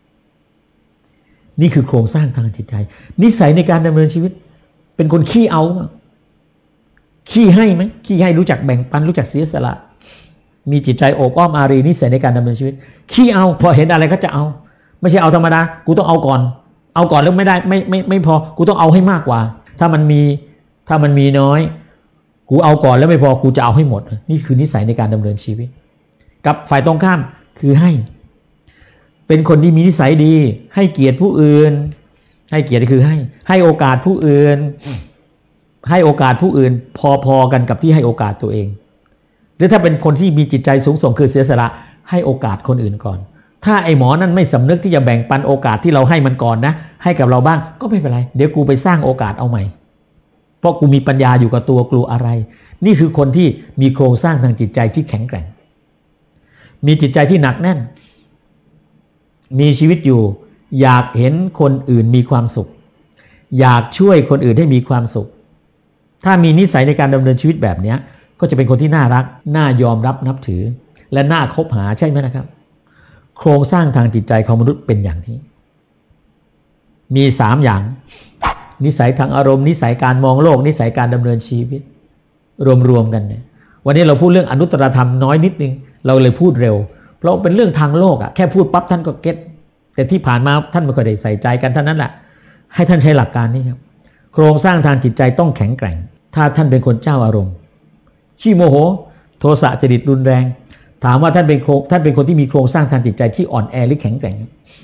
นี่คือโครงสร้างทางจิตใจนิสัยในการดำเนินชีวิตเป็นคนขี้เอาขี้ให้ไหมขี้ให้รู้จักแบ่งปันรู้จักเสียสละมีจิตใจโอบอ้อมอารีนิสัยในการดำเนินชีวิตขี้เอาพอเห็นอะไรก็จะเอาไม่ใช่เอาธรรมดากูต้องเอาก่อนเอาก่อนแล้วไม่ได้ไม่ไม่ไม่พอกูต้องเอาให้มากกว่าถ้ามันมีถ้ามันมีน้อยกูเอาก่อนแล้วไม่พอกูจะเอาให้หมดนี่คือนิสัยในการดำเนินชีวิตกับฝ่ายตรงข้ามคือให้เป็นคนที่มีนิสัยดีให้เกียรติผู้อื่นให้เกียรติคือให้ให้โอกาสผู้อื่นให้โอกาสผู้อื่นพอๆกันกับที่ให้โอกาสตัวเองหรือถ้าเป็นคนที่มีจิตใจสูงส่งคือเสียสละให้โอกาสคนอื่นก่อนถ้าไอ้หมอนั่นไม่สำนึกที่จะแบ่งปันโอกาสที่เราให้มันก่อนนะให้กับเราบ้างก็ไม่เป็นไรเดี๋ยวกูไปสร้างโอกาสเอาใหม่เพราะกูมีปัญญาอยู่กับตัวกลัวอะไรนี่คือคนที่มีโครงสร้างทางจิตใจที่แข็งแกร่งมีจิตใจที่หนักแน่นมีชีวิตอยู่อยากเห็นคนอื่นมีความสุขอยากช่วยคนอื่นให้มีความสุขถ้ามีนิสัยในการดำเนินชีวิตแบบนี้ก็จะเป็นคนที่น่ารักน่ายอมรับนับถือและน่าคบหาใช่ไหมนะครับโครงสร้างทางจิตใจของมนุษย์เป็นอย่างนี้มีสามอย่างนิสัยทางอารมณ์นิสัยการมองโลกนิสัยการดำเนินชีวิตรวมๆกันเนี่ยวันนี้เราพูดเรื่องอนุตตรธรรมน้อยนิดนึงเราเลยพูดเร็วเพราะเป็นเรื่องทางโลกอะแค่พูดปั๊บท่านก็เก็ตแต่ที่ผ่านมาท่านไม่เคยได้ใส่ใจกันเท่านั้นแหละให้ท่านใช้หลักการนี้ครับโครงสร้างทางจิตใจต้องแข็งแกร่งถ้าท่านเป็นคนเจ้าอารมณ์ขี้โมโหโทสะจริตรุนแรงถามว่าท่านเป็นท่านเป็นคนที่มีโครงสร้างทางจิตใจที่อ่อนแอหรือแข็งแกร่ง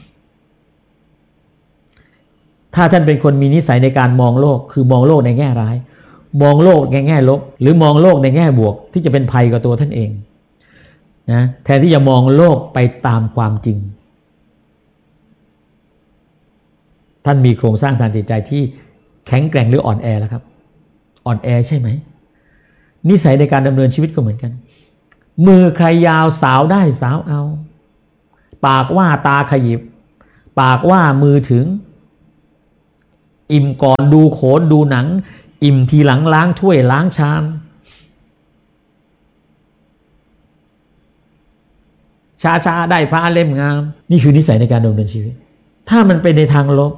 ถ้าท่านเป็นคนมีนิสัยในการมองโลกคือมองโลกในแง่ร้ายมองโลกในแง่ลบหรือมองโลกในแง่บวกที่จะเป็นภัยกับตัวท่านเองนะแทนที่จะมองโลกไปตามความจริงท่านมีโครงสร้างทางจิตใจที่แข็งแกร่งหรืออ่อนแอแล้วครับอ่อนแอใช่ไหมนิสัยในการดำเนินชีวิตก็เหมือนกันมือใครยาวสาวได้สาวเอาปากว่าตาขยิบปากว่ามือถึงอิ่มก่อนดูโขนดูหนังอิ่มทีหลังล้างถ้วยล้างชามช้าๆได้พระเล่มงามนี่คือนิสัยในการดำเนินชีวิตถ้ามันเป็นในทางลบ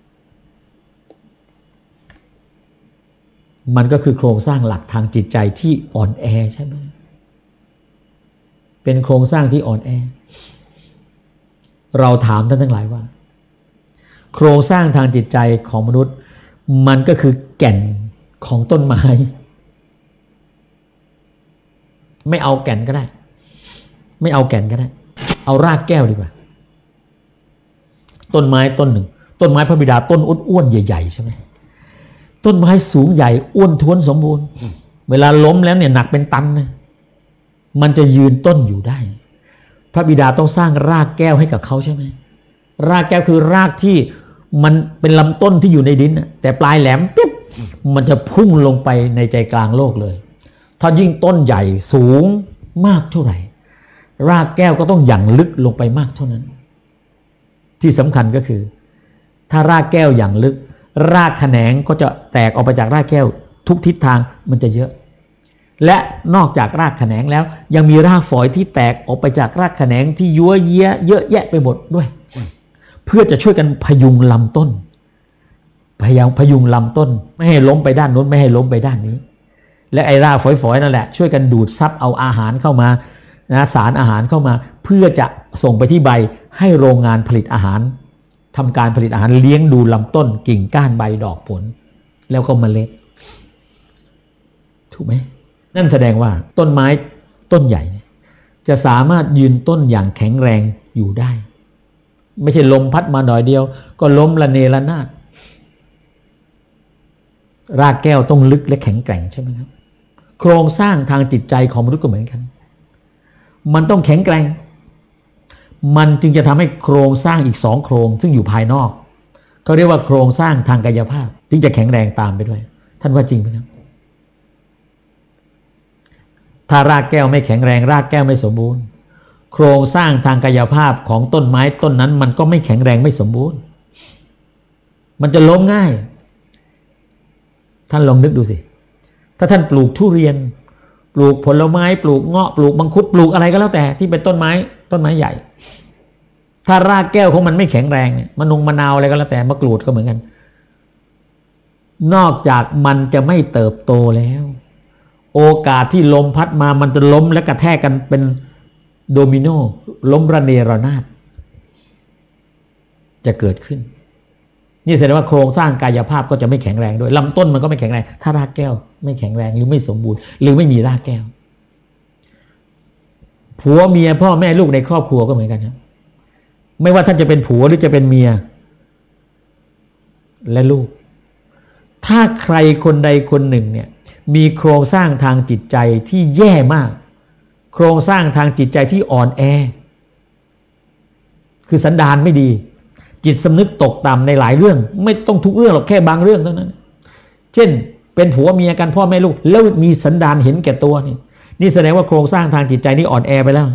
มันก็คือโครงสร้างหลักทางจิตใจที่อ่อนแอใช่ไหมเป็นโครงสร้างที่อ่อนแอเราถามท่านทั้งหลายว่าโครงสร้างทางจิตใจของมนุษย์มันก็คือแก่นของต้นไม้ไม่เอาแก่นก็ได้ไม่เอาแก่นก็ได้เอารากแก้วดีกว่าต้นไม้ต้นหนึ่งต้นไม้พระบิดาต้นอ้วนๆใหญ่ๆใช่ไหมต้นไม้สูงใหญ่อ้วนท้วนสมบูรณ์เวลาล้มแล้วเนี่ยหนักเป็นตันนะมันจะยืนต้นอยู่ได้พระบิดาต้องสร้างรากแก้วให้กับเขาใช่ไหมรากแก้วคือรากที่มันเป็นลำต้นที่อยู่ในดินแต่ปลายแหลมปิ๊บมันจะพุ่งลงไปในใจกลางโลกเลยถ้ายิ่งต้นใหญ่สูงมากเท่าไหร่รากแก้วก็ต้องหยั่งลึกลงไปมากเท่านั้นที่สำคัญก็คือถ้ารากแก้วหยั่งลึกรากแขนงก็จะแตกออกไปจากรากแก้วทุกทิศทางมันจะเยอะและนอกจากรากแขนงแล้วยังมีรากฝอยที่แตกออกไปจากรากแขนงที่ยั่วเยี้ยเยอะแยะไปหมดด้วยเพื่อจะช่วยกันพยุงลำต้นพยายามพยุงลำต้นไม่ให้ล้มไปด้านโน้นไม่ให้ล้มไปด้านนี้และไอ้รากฝอยๆนั่นแหละช่วยกันดูดซับเอาอาหารเข้ามานะสารอาหารเข้ามาเพื่อจะส่งไปที่ใบให้โรงงานผลิตอาหารทำการผลิตอาหารเลี้ยงดูลำต้นกิ่งก้านใบดอกผลแล้วก็เมล็ดถูกไหมนั่นแสดงว่าต้นไม้ต้นใหญ่จะสามารถยืนต้นอย่างแข็งแรงอยู่ได้ไม่ใช่ลมพัดมาหน่อยเดียวก็ล้มระเนระนาดรากแก้วต้องลึกและแข็งแกร่งใช่ไหมครับโครงสร้างทางจิตใจของมนุษย์ก็เหมือนกันมันต้องแข็งแกร่งมันจึงจะทำให้โครงสร้างอีกสองโครงซึ่งอยู่ภายนอกเขาเรียกว่าโครงสร้างทางกายภาพจึงจะแข็งแรงตามไปด้วยท่านว่าจริงไหมครับถ้ารากแก้วไม่แข็งแรงรากแก้วไม่สมบูรณ์โครงสร้างทางกายภาพของต้นไม้ต้นนั้นมันก็ไม่แข็งแรงไม่สมบูรณ์มันจะล้มง่ายท่านลองนึกดูสิถ้าท่านปลูกทุเรียนปลูกผลไม้ปลูกเงาะปลูกมังคุดปลูกอะไรก็แล้วแต่ที่เป็นต้นไม้ต้นไม้ใหญ่ถ้ารากแก้วของมันไม่แข็งแรงเนี่ยมะนงมะนาวอะไรก็แล้วแต่มะกรูดก็เหมือนกันนอกจากมันจะไม่เติบโตแล้วโอกาสที่ลมพัดมามันจะล้มและกระแทกกันเป็นโดมิโนล้มระเนระนาดจะเกิดขึ้นนี่แสดงว่าโครงสร้างกายภาพก็จะไม่แข็งแรงด้วยลำต้นมันก็ไม่แข็งแรงถ้ารากแก้วไม่แข็งแรงหรือไม่สมบูรณ์หรือไม่มีรากแก้วผัวเมียพ่อแม่ลูกในครอบครัวก็เหมือนกันครับไม่ว่าท่านจะเป็นผัวหรือจะเป็นเมียและลูกถ้าใครคนใดคนหนึ่งเนี่ยมีโครงสร้างทางจิตใจที่แย่มากโครงสร้างทางจิตใจที่อ่อนแอคือสันดานไม่ดีจิตสำนึกตกต่ำในหลายเรื่องไม่ต้องทุกเรื่องหรอกแค่บางเรื่องเท่านั้นเช่นเป็นผัวเมียกันพ่อแม่ลูกแล้วมีสันดานเห็นแก่ตัวนี่นี่แสดงว่าโครงสร้างทางจิตใจนี่อ่อนแอไปแล้ว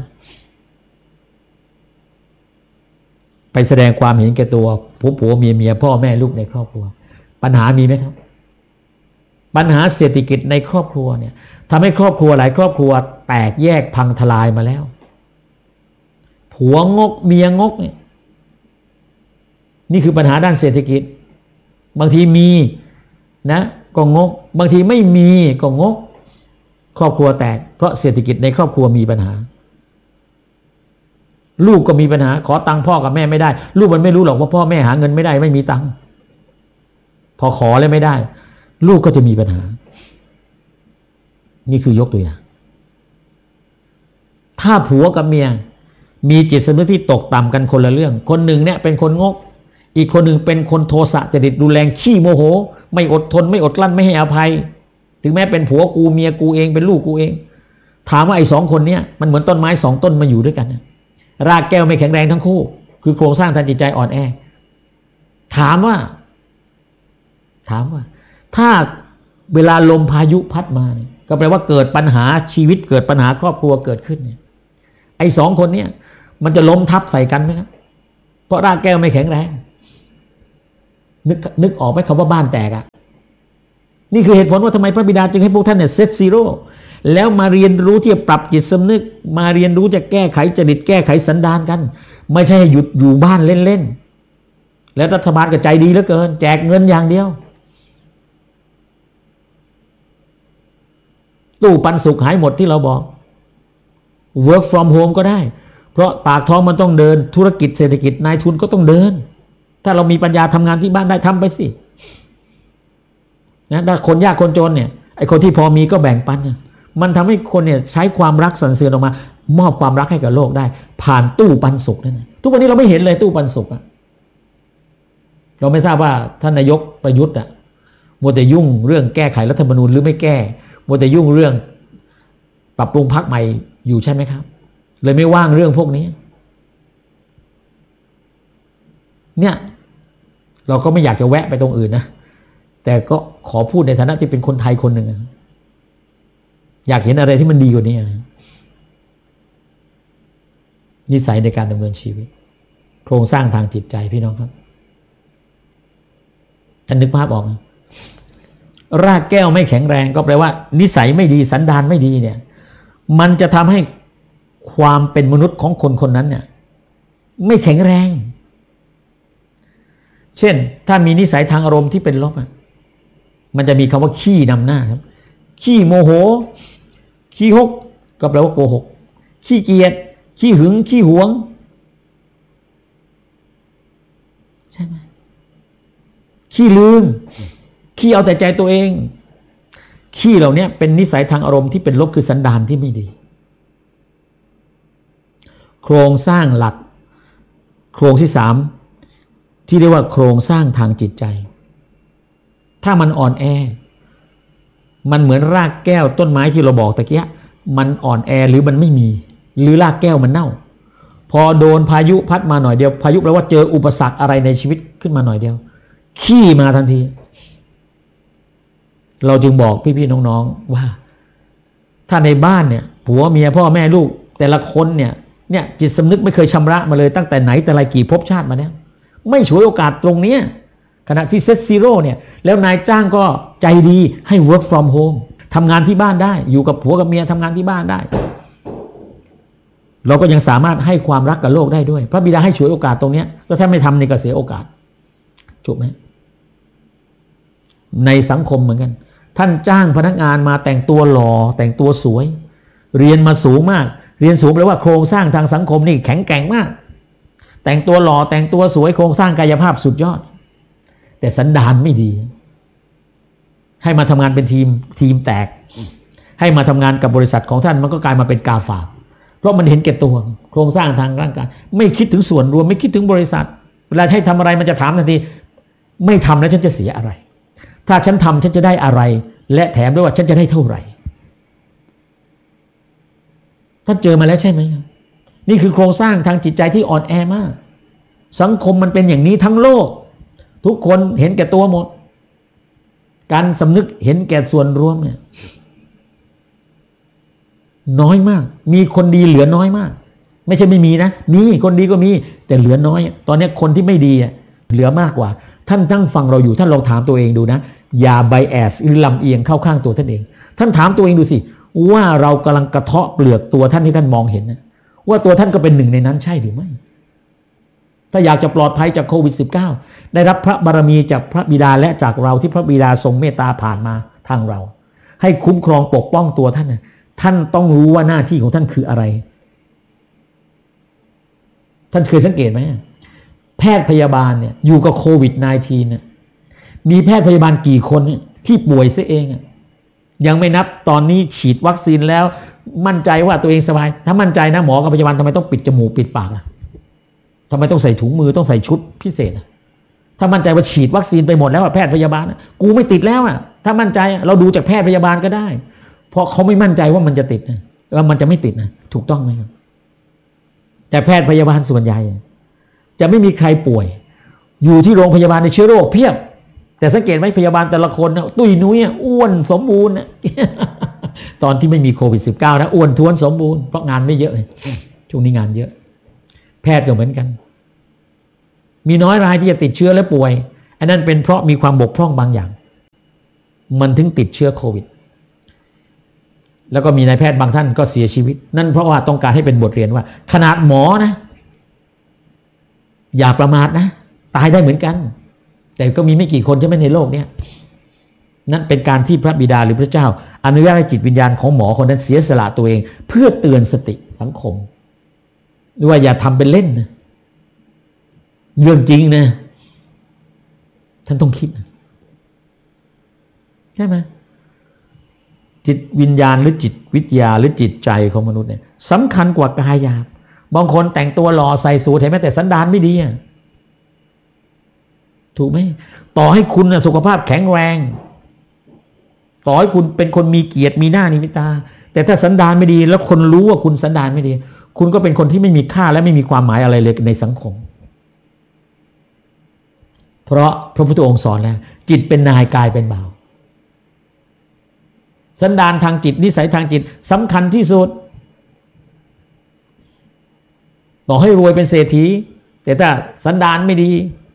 ไปแสดงความเห็นแก่ตัวผัวผัวเมียเมียพ่อแม่ลูกในครอบครัวปัญหามีไหมครับปัญหาเศรษฐกิจในครอบครัวเนี่ยทำให้ครอบครัวหลายครอบครัวแตกแยกพังทลายมาแล้วผัวงกเมียงกเนี่ยนี่คือปัญหาด้านเศรษฐกิจบางทีมีนะก็งกบางทีไม่มีก็งกครอบครัวแตกเพราะเศรษฐกิจในครอบครัวมีปัญหาลูกก็มีปัญหาขอตังค์พ่อกับแม่ไม่ได้ลูกมันไม่รู้หรอกว่าพ่อแม่หาเงินไม่ได้ไม่มีตังค์พอขอเลยไม่ได้ลูกก็จะมีปัญหานี่คือยกตัวอย่างถ้าผัวกับเมียมีจิตสำนึกที่ตกต่ำกันคนละเรื่องคนหนึ่งเนี่ยเป็นคนงกอีกคนหนึ่งเป็นคนโทสะจริตรุนแรงขี้โมโหไม่อดทนไม่อดกลั้นไม่ให้อภัยถึงแม้เป็นผัวกูเมียกูเองเป็นลูกกูเองถามว่าไอ้สองคนเนี้ยมันเหมือนต้นไม้สองต้นมาอยู่ด้วยกันรากแก้วไม่แข็งแรงทั้งคู่คือโครงสร้างทางจิตใจอ่อนแอถามว่าถามว่าถ้าเวลาลมพายุพัดมาเนี่ยก็แปลว่าเกิดปัญหาชีวิตเกิดปัญหาครอบครัวเกิดขึ้นเนี่ยไอ้สองคนเนี้ยมันจะล้มทับใส่กันไหมครับเพราะรากแก้วไม่แข็งแรงนึกนึกออกไหมคำว่าบ้านแตกอ่ะนี่คือเหตุผลว่าทำไมพระบิดาจึงให้พวกท่านเนี่ยเซตซีโร่แล้วมาเรียนรู้ที่จะปรับจิตสำนึกมาเรียนรู้จะแก้ไขจริตแก้ไขสันดานกันไม่ใช่หยุดอยู่บ้านเล่นๆแล้วรัฐบาลก็ใจดีเหลือเกินแจกเงินอย่างเดียวตู้ปันสุขหายหมดที่เราบอก work from home ก็ได้เพราะปากท้องมันต้องเดินธุรกิจเศรษฐกิจนายทุนก็ต้องเดินถ้าเรามีปัญญาทำงานที่บ้านได้ทำไปสินะถ้าคนยากคนจนเนี่ยไอ้คนที่พอมีก็แบ่งปันมันทำให้คนเนี่ยใช้ความรักสรรเสริญออกมามอบความรักให้กับโลกได้ผ่านตู้ปันสุขนั่นนะทุกวันนี้เราไม่เห็นเลยตู้ปันสุขอะเราไม่ทราบว่าท่านนายกประยุทธ์อะมัวแต่ยุ่งเรื่องแก้ไขรัฐธรรมนูญหรือไม่แก้มัวแต่ยุ่งเรื่องปรับปรุงพรรคใหม่อยู่ใช่ไหมครับเลยไม่ว่างเรื่องพวกนี้เนี่ยเราก็ไม่อยากจะแวะไปตรงอื่นนะแต่ก็ขอพูดในฐานะที่เป็นคนไทยคนหนึ่งอยากเห็นอะไรที่มันดีกว่านี้นิสัยในการดำเนินชีวิตโครงสร้างทางจิตใจพี่น้องครับท่านนึกภาพออกรากแก้วไม่แข็งแรงก็แปลว่านิสัยไม่ดีสันดานไม่ดีเนี่ยมันจะทำให้ความเป็นมนุษย์ของคนคนนั้นเนี่ยไม่แข็งแรงเช่นถ้ามีนิสัยทางอารมณ์ที่เป็นลบอ่ะมันจะมีคำว่าขี้นำหน้าครับขี้โมโหขี้หกก็แปลว่าโกหกขี้เกียจขี้หึงขี้หวงใช่ไหมขี้ลืมขี้เอาแต่ใจตัวเองขี้เหล่านี้เป็นนิสัยทางอารมณ์ที่เป็นลบคือสันดานที่ไม่ดีโครงสร้างหลักโครงที่สามที่เรียกว่าโครงสร้างทางจิตใจถ้ามันอ่อนแอมันเหมือนรากแก้วต้นไม้ที่เราบอกตะเกียมันอ่อนแอหรือมันไม่มีหรือรากแก้วมันเน่าพอโดนพายุพัดมาหน่อยเดียวพายุแปลว่าเจออุปสรรคอะไรในชีวิตขึ้นมาหน่อยเดียวขี้มาทันทีเราจึงบอกพี่ๆน้องๆว่าถ้าในบ้านเนี่ยผัวเมียพ่อแม่ลูกแต่ละคนเนี่ยเนี่ยจิตสำนึกไม่เคยชำระมาเลยตั้งแต่ไหนแต่ไรกี่ภพชาติมาแล้วไม่ฉวยโอกาสตรงนี้ขณะที่เซตซีโร่เนี่ยแล้วนายจ้างก็ใจดีให้ work from home ทำงานที่บ้านได้อยู่กับผัวกับเมียทำงานที่บ้านได้เราก็ยังสามารถให้ความรักกับโลกได้ด้วยพระบิดาให้ฉวยโอกาสตรงนี้แล้วถ้าไม่ทำนี่ก็เสียโอกาสถูกไหมในสังคมเหมือนกันท่านจ้างพนักงานมาแต่งตัวหล่อแต่งตัวสวยเรียนมาสูงมากเรียนสูงแปลว่าโครงสร้างทางสังคมนี่แข็งแกร่งมากแต่งตัวหล่อแต่งตัวสวยโครงสร้างกายภาพสุดยอดแต่สันดานไม่ดีให้มาทำงานเป็นทีมทีมแตกให้มาทำงานกับบริษัทของท่านมันก็กลายมาเป็นกาฝากเพราะมันเห็นแก่ตัวโครงสร้างทางร่างกายไม่คิดถึงส่วนรวมไม่คิดถึงบริษัทเวลาให้ทำอะไรมันจะถามทันทีไม่ทำแล้วฉันจะเสียอะไรถ้าฉันทำฉันจะได้อะไรและแถมด้วยว่าฉันจะได้เท่าไหร่ท่านเจอมาแล้วใช่ไหมนี่คือโครงสร้างทางจิตใจที่อ่อนแอมากสังคมมันเป็นอย่างนี้ทั้งโลกทุกคนเห็นแก่ตัวหมดการสำนึกเห็นแก่ส่วนรวมเนี่ยน้อยมากมีคนดีเหลือน้อยมากไม่ใช่ไม่มีนะมีคนดีก็มีแต่เหลือน้อยตอนนี้คนที่ไม่ดีเหลือมากกว่าท่านตั้งฟังเราอยู่ท่านลองถามตัวเองดูนะอย่าไบแอสหรือลำเอียงเข้าข้างตัวท่านเองท่านถามตัวเองดูสิว่าเรากำลังกระเทาะเปลือกตัวท่านที่ท่านมองเห็นนะว่าตัวท่านก็เป็นหนึ่งในนั้นใช่หรือไม่ถ้าอยากจะปลอดภัยจากโควิด สิบเก้า ได้รับพระบารมีจากพระบิดาและจากเราที่พระบิดาทรงเมตตาผ่านมาทางเราให้คุ้มครองปกป้องตัวท่านนะท่านต้องรู้ว่าหน้าที่ของท่านคืออะไรท่านเคยสังเกตไหมแพทย์พยาบาลเนี่ยอยู่กับโควิด สิบเก้า เนี่ยมีแพทย์พยาบาลกี่คนที่ป่วยซะเองยังไม่นับตอนนี้ฉีดวัคซีนแล้วมั่นใจว่าตัวเองสบายถ้ามั่นใจนะหมอกับพยาบาลทำไมต้องปิดจมูกปิดปากล่ะทำไมต้องใส่ถุงมือต้องใส่ชุดพิเศษถ้ามั่นใจว่าฉีดวัคซีนไปหมดแล้วแพทย์พยาบาลกูไม่ติดแล้วอ่ะถ้ามั่นใจเราดูจากแพทย์พยาบาลก็ได้เพราะเขาไม่มั่นใจว่ามันจะติดนะว่ามันจะไม่ติดนะถูกต้องไหมครับแต่แพทย์พยาบาลส่วนใหญ่จะไม่มีใครป่วยอยู่ที่โรงพยาบาลในเชื้อโรคเพียบแต่สังเกตไหมพยาบาลแต่ละคนนะตุ้ยนุ้ยอ้วนสมบูรณ์ตอนที่ไม่มีโควิด สิบเก้า นะอ้วนท้วนสมบูรณ์เพราะงานไม่เยอะช่วงนี้งานเยอะแพทย์ก็เหมือนกันมีน้อยรายที่จะติดเชื้อและป่วยอันนั้นเป็นเพราะมีความบกพร่องบางอย่างมันถึงติดเชื้อโควิดแล้วก็มีนายแพทย์บางท่านก็เสียชีวิตนั่นเพราะว่าต้องการให้เป็นบทเรียนว่าขนาดหมอนะอย่าประมาทนะตายได้เหมือนกันแต่ก็มีไม่กี่คนใช่ไหมในโลกเนี้ยนั่นเป็นการที่พระบิดาหรือพระเจ้าอนุญาตให้จิตวิญญาณของหมอคนนั้นเสียสละตัวเองเพื่อเตือนสติสังคมว่าอย่าทำเป็นเล่นนะเรื่องจริงนะท่านต้องคิดใช่ไหมจิตวิญญาณหรือจิตวิทยาหรือจิตใจของมนุษย์เนี่ยสำคัญกว่ากายหยาบบางคนแต่งตัวหล่อใส่สูทเห็นไหมแต่สันดานไม่ดีอ่ะถูกไหมต่อให้คุณสุขภาพแข็งแรงต่อให้คุณเป็นคนมีเกียรติมีหน้ามีตาแต่ถ้าสันดานไม่ดีแล้วคนรู้ว่าคุณสันดานไม่ดีคุณก็เป็นคนที่ไม่มีค่าและไม่มีความหมายอะไรเลยในสังคมเพราะพระพุทธองค์สอนแล้วจิตเป็นนายกายเป็นบ่าวสันดานทางจิตนิสัยทางจิตสำคัญที่สุดต่อให้รวยเป็นเศรษฐีแต่ถ้าสันดานไม่ดี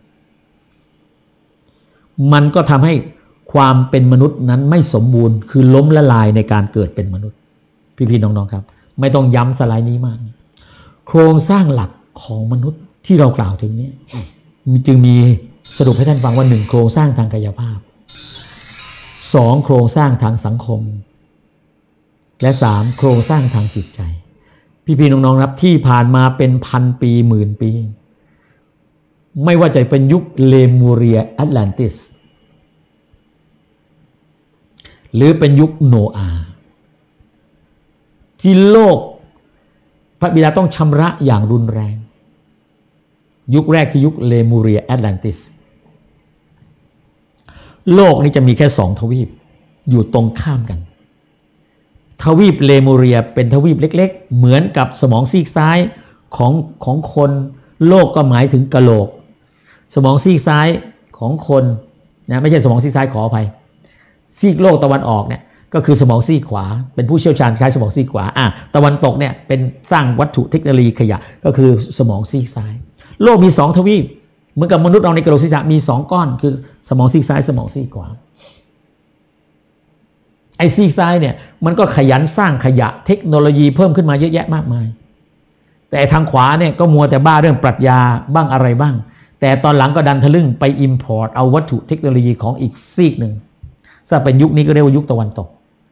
มันก็ทำให้ความเป็นมนุษย์นั้นไม่สมบูรณ์คือล้มละลายในการเกิดเป็นมนุษย์พี่ๆน้องๆครับไม่ต้องย้ำสไลด์นี้มากโครงสร้างหลักของมนุษย์ที่เรากล่าวถึงนี้จึงมีสรุปให้ท่านฟังว่าหนึ่งโครงสร้างทางกายภาพสองโครงสร้างทางสังคมและสามโครงสร้างทางจิตใจพี่ๆน้องๆครับที่ผ่านมาเป็นพันปีหมื่นปีไม่ว่าจะเป็นยุคเลมูเรียแอตแลนติสหรือเป็นยุคโนอาห์ที่โลกพระบิดาต้องชำระอย่างรุนแรงยุคแรกคือยุคเลมูเรียแอตแลนติสโลกนี้จะมีแค่สองทวีปอยู่ตรงข้ามกันทวีปเลมูเรียเป็นทวีปเล็กๆเหมือนกับสมองซีกซ้ายของของคนโลกก็หมายถึงกะโหลกสมองซีกซ้ายของคนนะไม่ใช่สมองซีกซ้ายขออภัยซีกโลกตะวันออกเนี่ยก็คือสมองซีกขวาเป็นผู้เชี่ยวชาญคล้ายสมองซีกขวาอ่ะตะวันตกเนี่ยเป็นสร้างวัตถุเทคโนโลยีขยะก็คือสมองซีกซ้ายโลกมีสองทวีปเหมือนกับมนุษย์เราในกะโหลกศีรษะมีสองก้อนคือสมองซีกซ้ายสมองซีกขวาไอ้ซีกซ้ายเนี่ยมันก็ขยันสร้างขยะเทคโนโลยีเพิ่มขึ้นมาเยอะแยะมากมายแต่ทางขวาเนี่ยก็มัวแต่บ้าเรื่องปรัชญาบ้างอะไรบ้างแต่ตอนหลังก็ดันทะลึ่งไปอิมพอร์ตเอาวัตถุเทคโนโลยีของอีกซีกหนึ่งถ้าเป็นยุคนี้ก็เรียกว่ายุคตะวันตก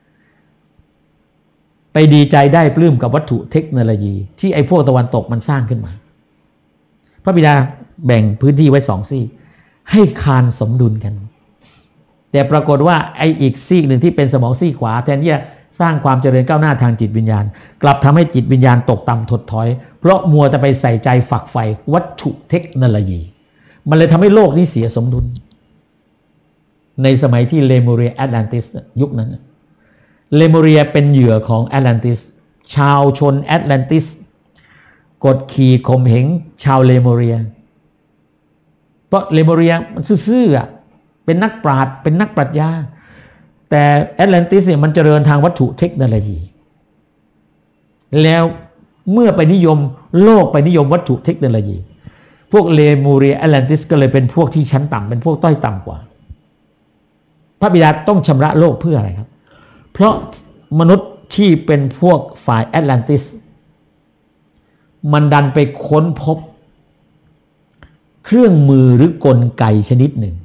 ไปดีใจได้ปลื้มกับวัตถุเทคโนโลยีที่ไอ้พวกตะวันตกมันสร้างขึ้นมาพระบิดาแบ่งพื้นที่ไว้สองซีกให้คานสมดุลกันแต่ปรากฏว่าไอ้อีกซีกหนึ่งที่เป็นสมองซีกขวาแทนที่จะสร้างความเจริญก้าวหน้าทางจิตวิญญาณกลับทำให้จิตวิญญาณตกต่ำถดถอยเพราะมัวแต่ไปใส่ใจฝักใฝ่วัตถุเทคโนโลยีมันเลยทำให้โลกนี้เสียสมดุลในสมัยที่เลมูเรียแอตแลนติสยุคนั้นเลมูเรียเป็นเหยื่อของแอตแลนติสชาวชนแอตแลนติสกดขี่ข่มเหงชาวเลมูเรียเพราะเลมูเรียมันซื่อๆอ่ะเป็นนักปราชญ์เป็นนักปรัชญาแต่แอตแลนติสเนี่ยมันเจริญทางวัตถุเทคโนโลยีแล้วเมื่อไปนิยมโลกไปนิยมวัตถุเทคโนโลยีพวกเลมูเรียแอตแลนติสก็เลยเป็นพวกที่ชั้นต่ำเป็นพวกต้อยต่ำกว่าพระบิดาต้องชำระโลกเพื่ออะไรครับเพราะมนุษย์ที่เป็นพวกฝ่ายแอตแลนติสมันดันไปค้นพบเครื่องมือหรือกลไกชนิดหนึ่ง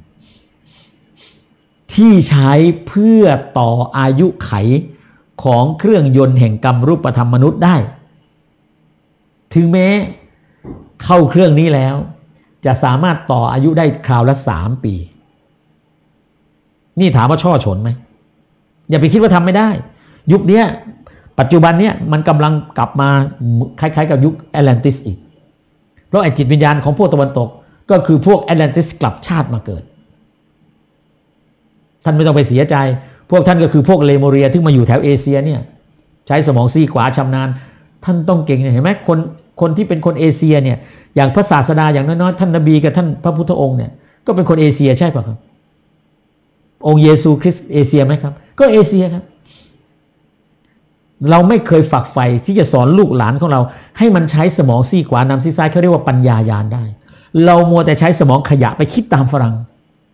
ที่ใช้เพื่อต่ออายุไขของเครื่องยนต์แห่งกรรมรูปธรรมมนุษย์ได้ถึงแม้เข้าเครื่องนี้แล้วจะสามารถต่ออายุได้คราวละสามปีนี่ถามว่าช่อฉนไหมอย่าไปคิดว่าทำไม่ได้ยุคนี้ปัจจุบันเนี้ยมันกำลังกลับมาคล้ายๆกับยุคแอตแลนติสอีกเพราะไอ้จิตวิญญาณของพวกตะวันตกก็คือพวกแอตแลนติสกลับชาติมาเกิดท่านไม่ต้องไปเสียใจพวกท่านก็คือพวกเลโมเรียที่มาอยู่แถวเอเชียเนี่ยใช้สมองซีกขวาชำนาญท่านต้องเก่งเห็นไหมคนคนที่เป็นคนเอเชียเนี่ยอย่างพระศาสดาอย่างน้อยๆท่านนบีกับท่านพระพุทธองค์เนี่ยก็เป็นคนเอเชียใช่ป่ะครับองค์เยซูคริสต์เอเชียไหมครับก็เอเชียครับเราไม่เคยฝักใฝ่ที่จะสอนลูกหลานของเราให้มันใช้สมองซีกขวานำซีกซ้ายเขาเรียกว่าปัญญายาณได้เรามัวแต่ใช้สมองขยะไปคิดตามฝรั่ง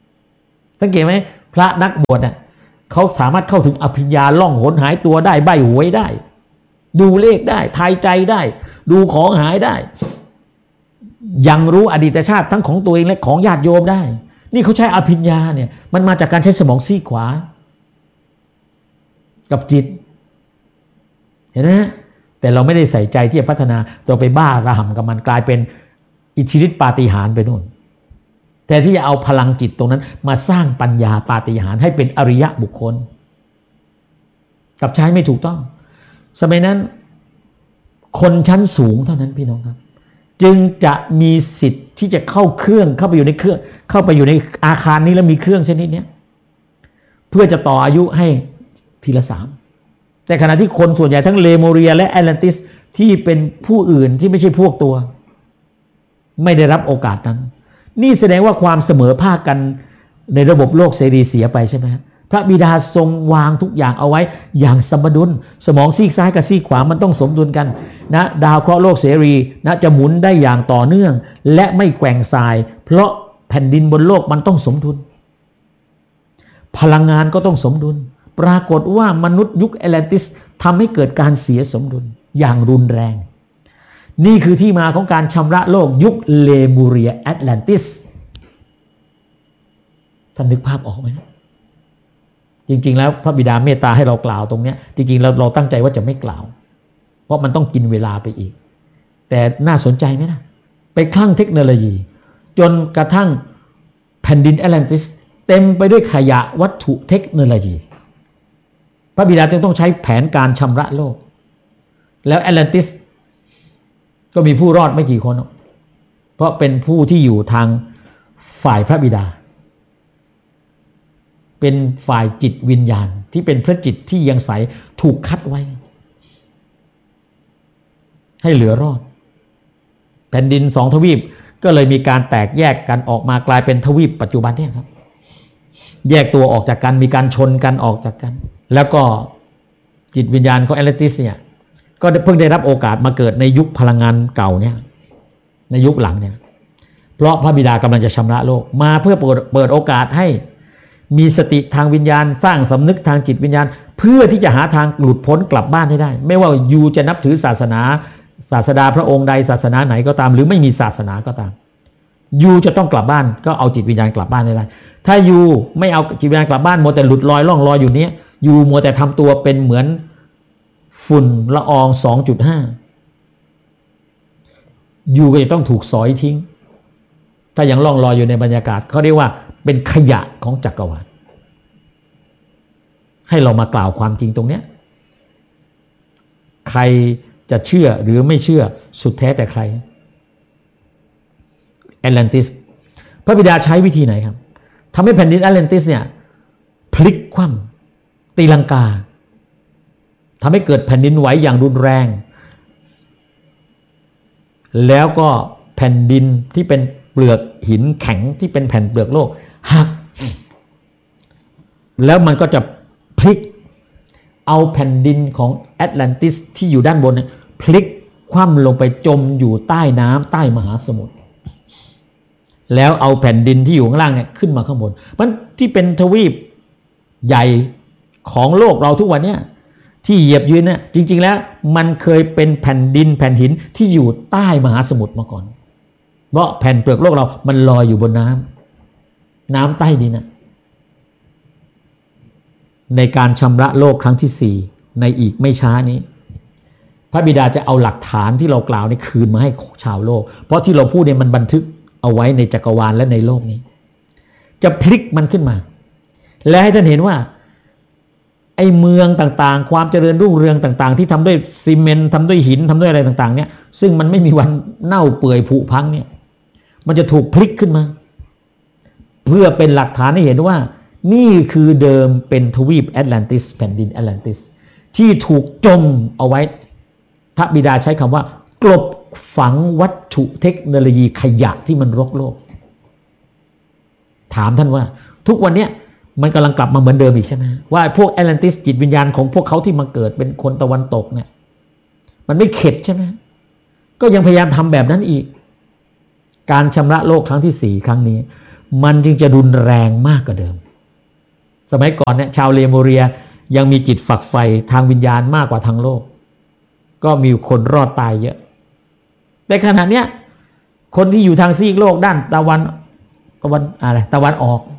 สังเกตไหมพระนักบวชเนี่ยเขาสามารถเข้าถึงอภิญญาล่องหนหายตัวได้ใบหวยได้ดูเลขได้ทายใจได้ดูของหายได้ยังรู้อดีตชาติทั้งของตัวเองและของญาติโยมได้นี่เขาใช้อภิญญาเนี่ยมันมาจากการใช้สมองซีกขวากับจิตเห็นไหมแต่เราไม่ได้ใส่ใจที่จะพัฒนาตัวไปบ้าระห่ำกับมันกลายเป็นอิทธิฤทธิปาฏิหาริย์ไปนู่นแต่ที่จะเอาพลังจิตตรงนั้นมาสร้างปัญญาปาฏิหาริย์ให้เป็นอริยะบุคคลกับใช้ไม่ถูกต้องสมัยนั้นคนชั้นสูงเท่านั้นพี่น้องครับจึงจะมีสิทธิ์ที่จะเข้าเครื่องเข้าไปอยู่ในเครื่องเข้าไปอยู่ในอาคารนี้แล้วมีเครื่องชนิดนี้เพื่อจะต่ออายุให้ทีละสามแต่ขณะที่คนส่วนใหญ่ทั้งเลโมเรียและแอตแลนติสที่เป็นผู้อื่นที่ไม่ใช่พวกตัวไม่ได้รับโอกาสนั้นนี่แสดงว่าความเสมอภาคกันในระบบโลกเสรีเสียไปใช่ไหมพระบิดาทรงวางทุกอย่างเอาไว้อย่างสมดุลสมองซีกซ้ายกับซีกขวามันต้องสมดุลกันนะดาวเคราะห์โลกเสรีนะจะหมุนได้อย่างต่อเนื่องและไม่แกว่งทรายเพราะแผ่นดินบนโลกมันต้องสมดุลพลังงานก็ต้องสมดุลปรากฏว่ามนุษย์ยุคแอตแลนติสทำให้เกิดการเสียสมดุลอย่างรุนแรงนี่คือที่มาของการชำระโลกยุคเลมูเรียแอตแลนติสท่านนึกภาพออกไหมจริงๆแล้วพระบิดาเมตตาให้เรากล่าวตรงนี้จริงๆเราเราตั้งใจว่าจะไม่กล่าวเพราะมันต้องกินเวลาไปอีกแต่น่าสนใจไหมนะไปคลั่งเทคโนโลยีจนกระทั่งแผ่นดินแอตแลนติสเต็มไปด้วยขยะวัตถุเทคโนโลยีพระบิดาจึงต้องใช้แผนการชำระโลกแล้วแอตแลนติสก็มีผู้รอดไม่กี่คนเพราะเป็นผู้ที่อยู่ทางฝ่ายพระบิดาเป็นฝ่ายจิตวิญญาณที่เป็นพระจิตที่ยังใสถูกคัดไว้ให้เหลือรอดแผ่นดินสองทวีปก็เลยมีการแตกแยกกันออกมากลายเป็นทวีปปัจจุบันเนี่ยครับแยกตัวออกจากกันมีการชนกันออกจากกันแล้วก็จิตวิญญาณของแอตแลนติสเนี่ยก็เพิ่งได้รับโอกาสมาเกิดในยุคพลังงานเก่าเนี่ยในยุคหลังเนี่ยเพราะพระบิดากำลังจะชำระโลกมาเพื่อเปิดเปิดโอกาสให้มีสติทางวิญญาณสร้างสำนึกทางจิตวิญญาณเพื่อที่จะหาทางหลุดพ้นกลับบ้านให้ได้ไม่ว่ายูจะนับถือศาสนาศาสดาพระองค์ใดศาสนาไหนก็ตามหรือไม่มีศาสนาก็ตามยูจะต้องกลับบ้านก็เอาจิตวิญญาณกลับบ้านให้ได้ถ้ายูไม่เอาจิตวิญญาณกลับบ้านมัวแต่หลุดลอยล่องลอยอยู่เนี้ยยูมัวแต่ทำตัวเป็นเหมือนฝุ่นละออง สองจุดห้า ยูก็จะต้องถูกสอยทิ้งถ้ายังล่องลอยอยู่ในบรรยากาศเขาเรียกว่าเป็นขยะของจักรวาลให้เรามากล่าวความจริงตรงเนี้ยใครจะเชื่อหรือไม่เชื่อสุดแท้แต่ใครแอตแลนติสพระบิดาใช้วิธีไหนครับทำให้แผ่นดินแอตแลนติสเนี่ยพลิกคว่ำตีลังกาทำให้เกิดแผ่นดินไหวอย่างรุนแรงแล้วก็แผ่นดินที่เป็นเปลือกหินแข็งที่เป็นแผ่นเปลือกโลกหักแล้วมันก็จะพลิกเอาแผ่นดินของแอตแลนติสที่อยู่ด้านบนเนี่ยพลิกคว่ำลงไปจมอยู่ใต้น้ำใต้มหาสมุทรแล้วเอาแผ่นดินที่อยู่ข้างล่างเนี่ยขึ้นมาข้างบนมันที่เป็นทวีปใหญ่ของโลกเราทุกวันเนี่ยที่เหยียบยืนเนี่ยจริงๆแล้วมันเคยเป็นแผ่นดินแผ่นหินที่อยู่ใต้มหาสมุทรมาก่อนเพราะแผ่นเปลือกโลกเรามันลอยอยู่บนน้ำน้ำใต้ดินนะในการชำระโลกครั้งที่สี่ในอีกไม่ช้านี้พระบิดาจะเอาหลักฐานที่เรากล่าวในคืนมาให้ชาวโลกเพราะที่เราพูดเนี่ยมันบันทึกเอาไว้ในจักรวาลและในโลกนี้จะพลิกมันขึ้นมาและให้ท่านเห็นว่าไอ้เมืองต่างๆความเจริญรุ่งเรืองต่างๆที่ทำด้วยซีเมนต์ทำด้วยหินทำด้วยอะไรต่างๆเนี่ยซึ่งมันไม่มีวันเน่าเปื่อยผุพังเนี่ยมันจะถูกพลิกขึ้นมาเพื่อเป็นหลักฐานให้เห็นว่านี่คือเดิมเป็นทวีปแอตแลนติสแผ่นดินแอตแลนติสที่ถูกจมเอาไว้พระบิดาใช้คำว่ากลบฝังวัตถุเทคโนโลยีขยะที่มันรกโลกถามท่านว่าทุกวันเนี้ยมันกำลังกลับมาเหมือนเดิมอีกใช่ไหมว่าพวกแอตแลนติสจิตวิญญาณของพวกเขาที่มาเกิดเป็นคนตะวันตกเนี่ยมันไม่เข็ดใช่ไหมก็ยังพยายามทำแบบนั้นอีกการชำระโลกครั้งที่สี่ครั้งนี้มันจึงจะรุนแรงมากกว่าเดิมสมัยก่อนเนี่ยชาวเลโมเรียยังมีจิตฝักใฝ่ทางวิญญาณมากกว่าทางโลกก็มีคนรอดตายเยอะแต่ขณะเนี้ยคนที่อยู่ทางซีกโลกด้านตะวันตะวันอะไรตะวันออก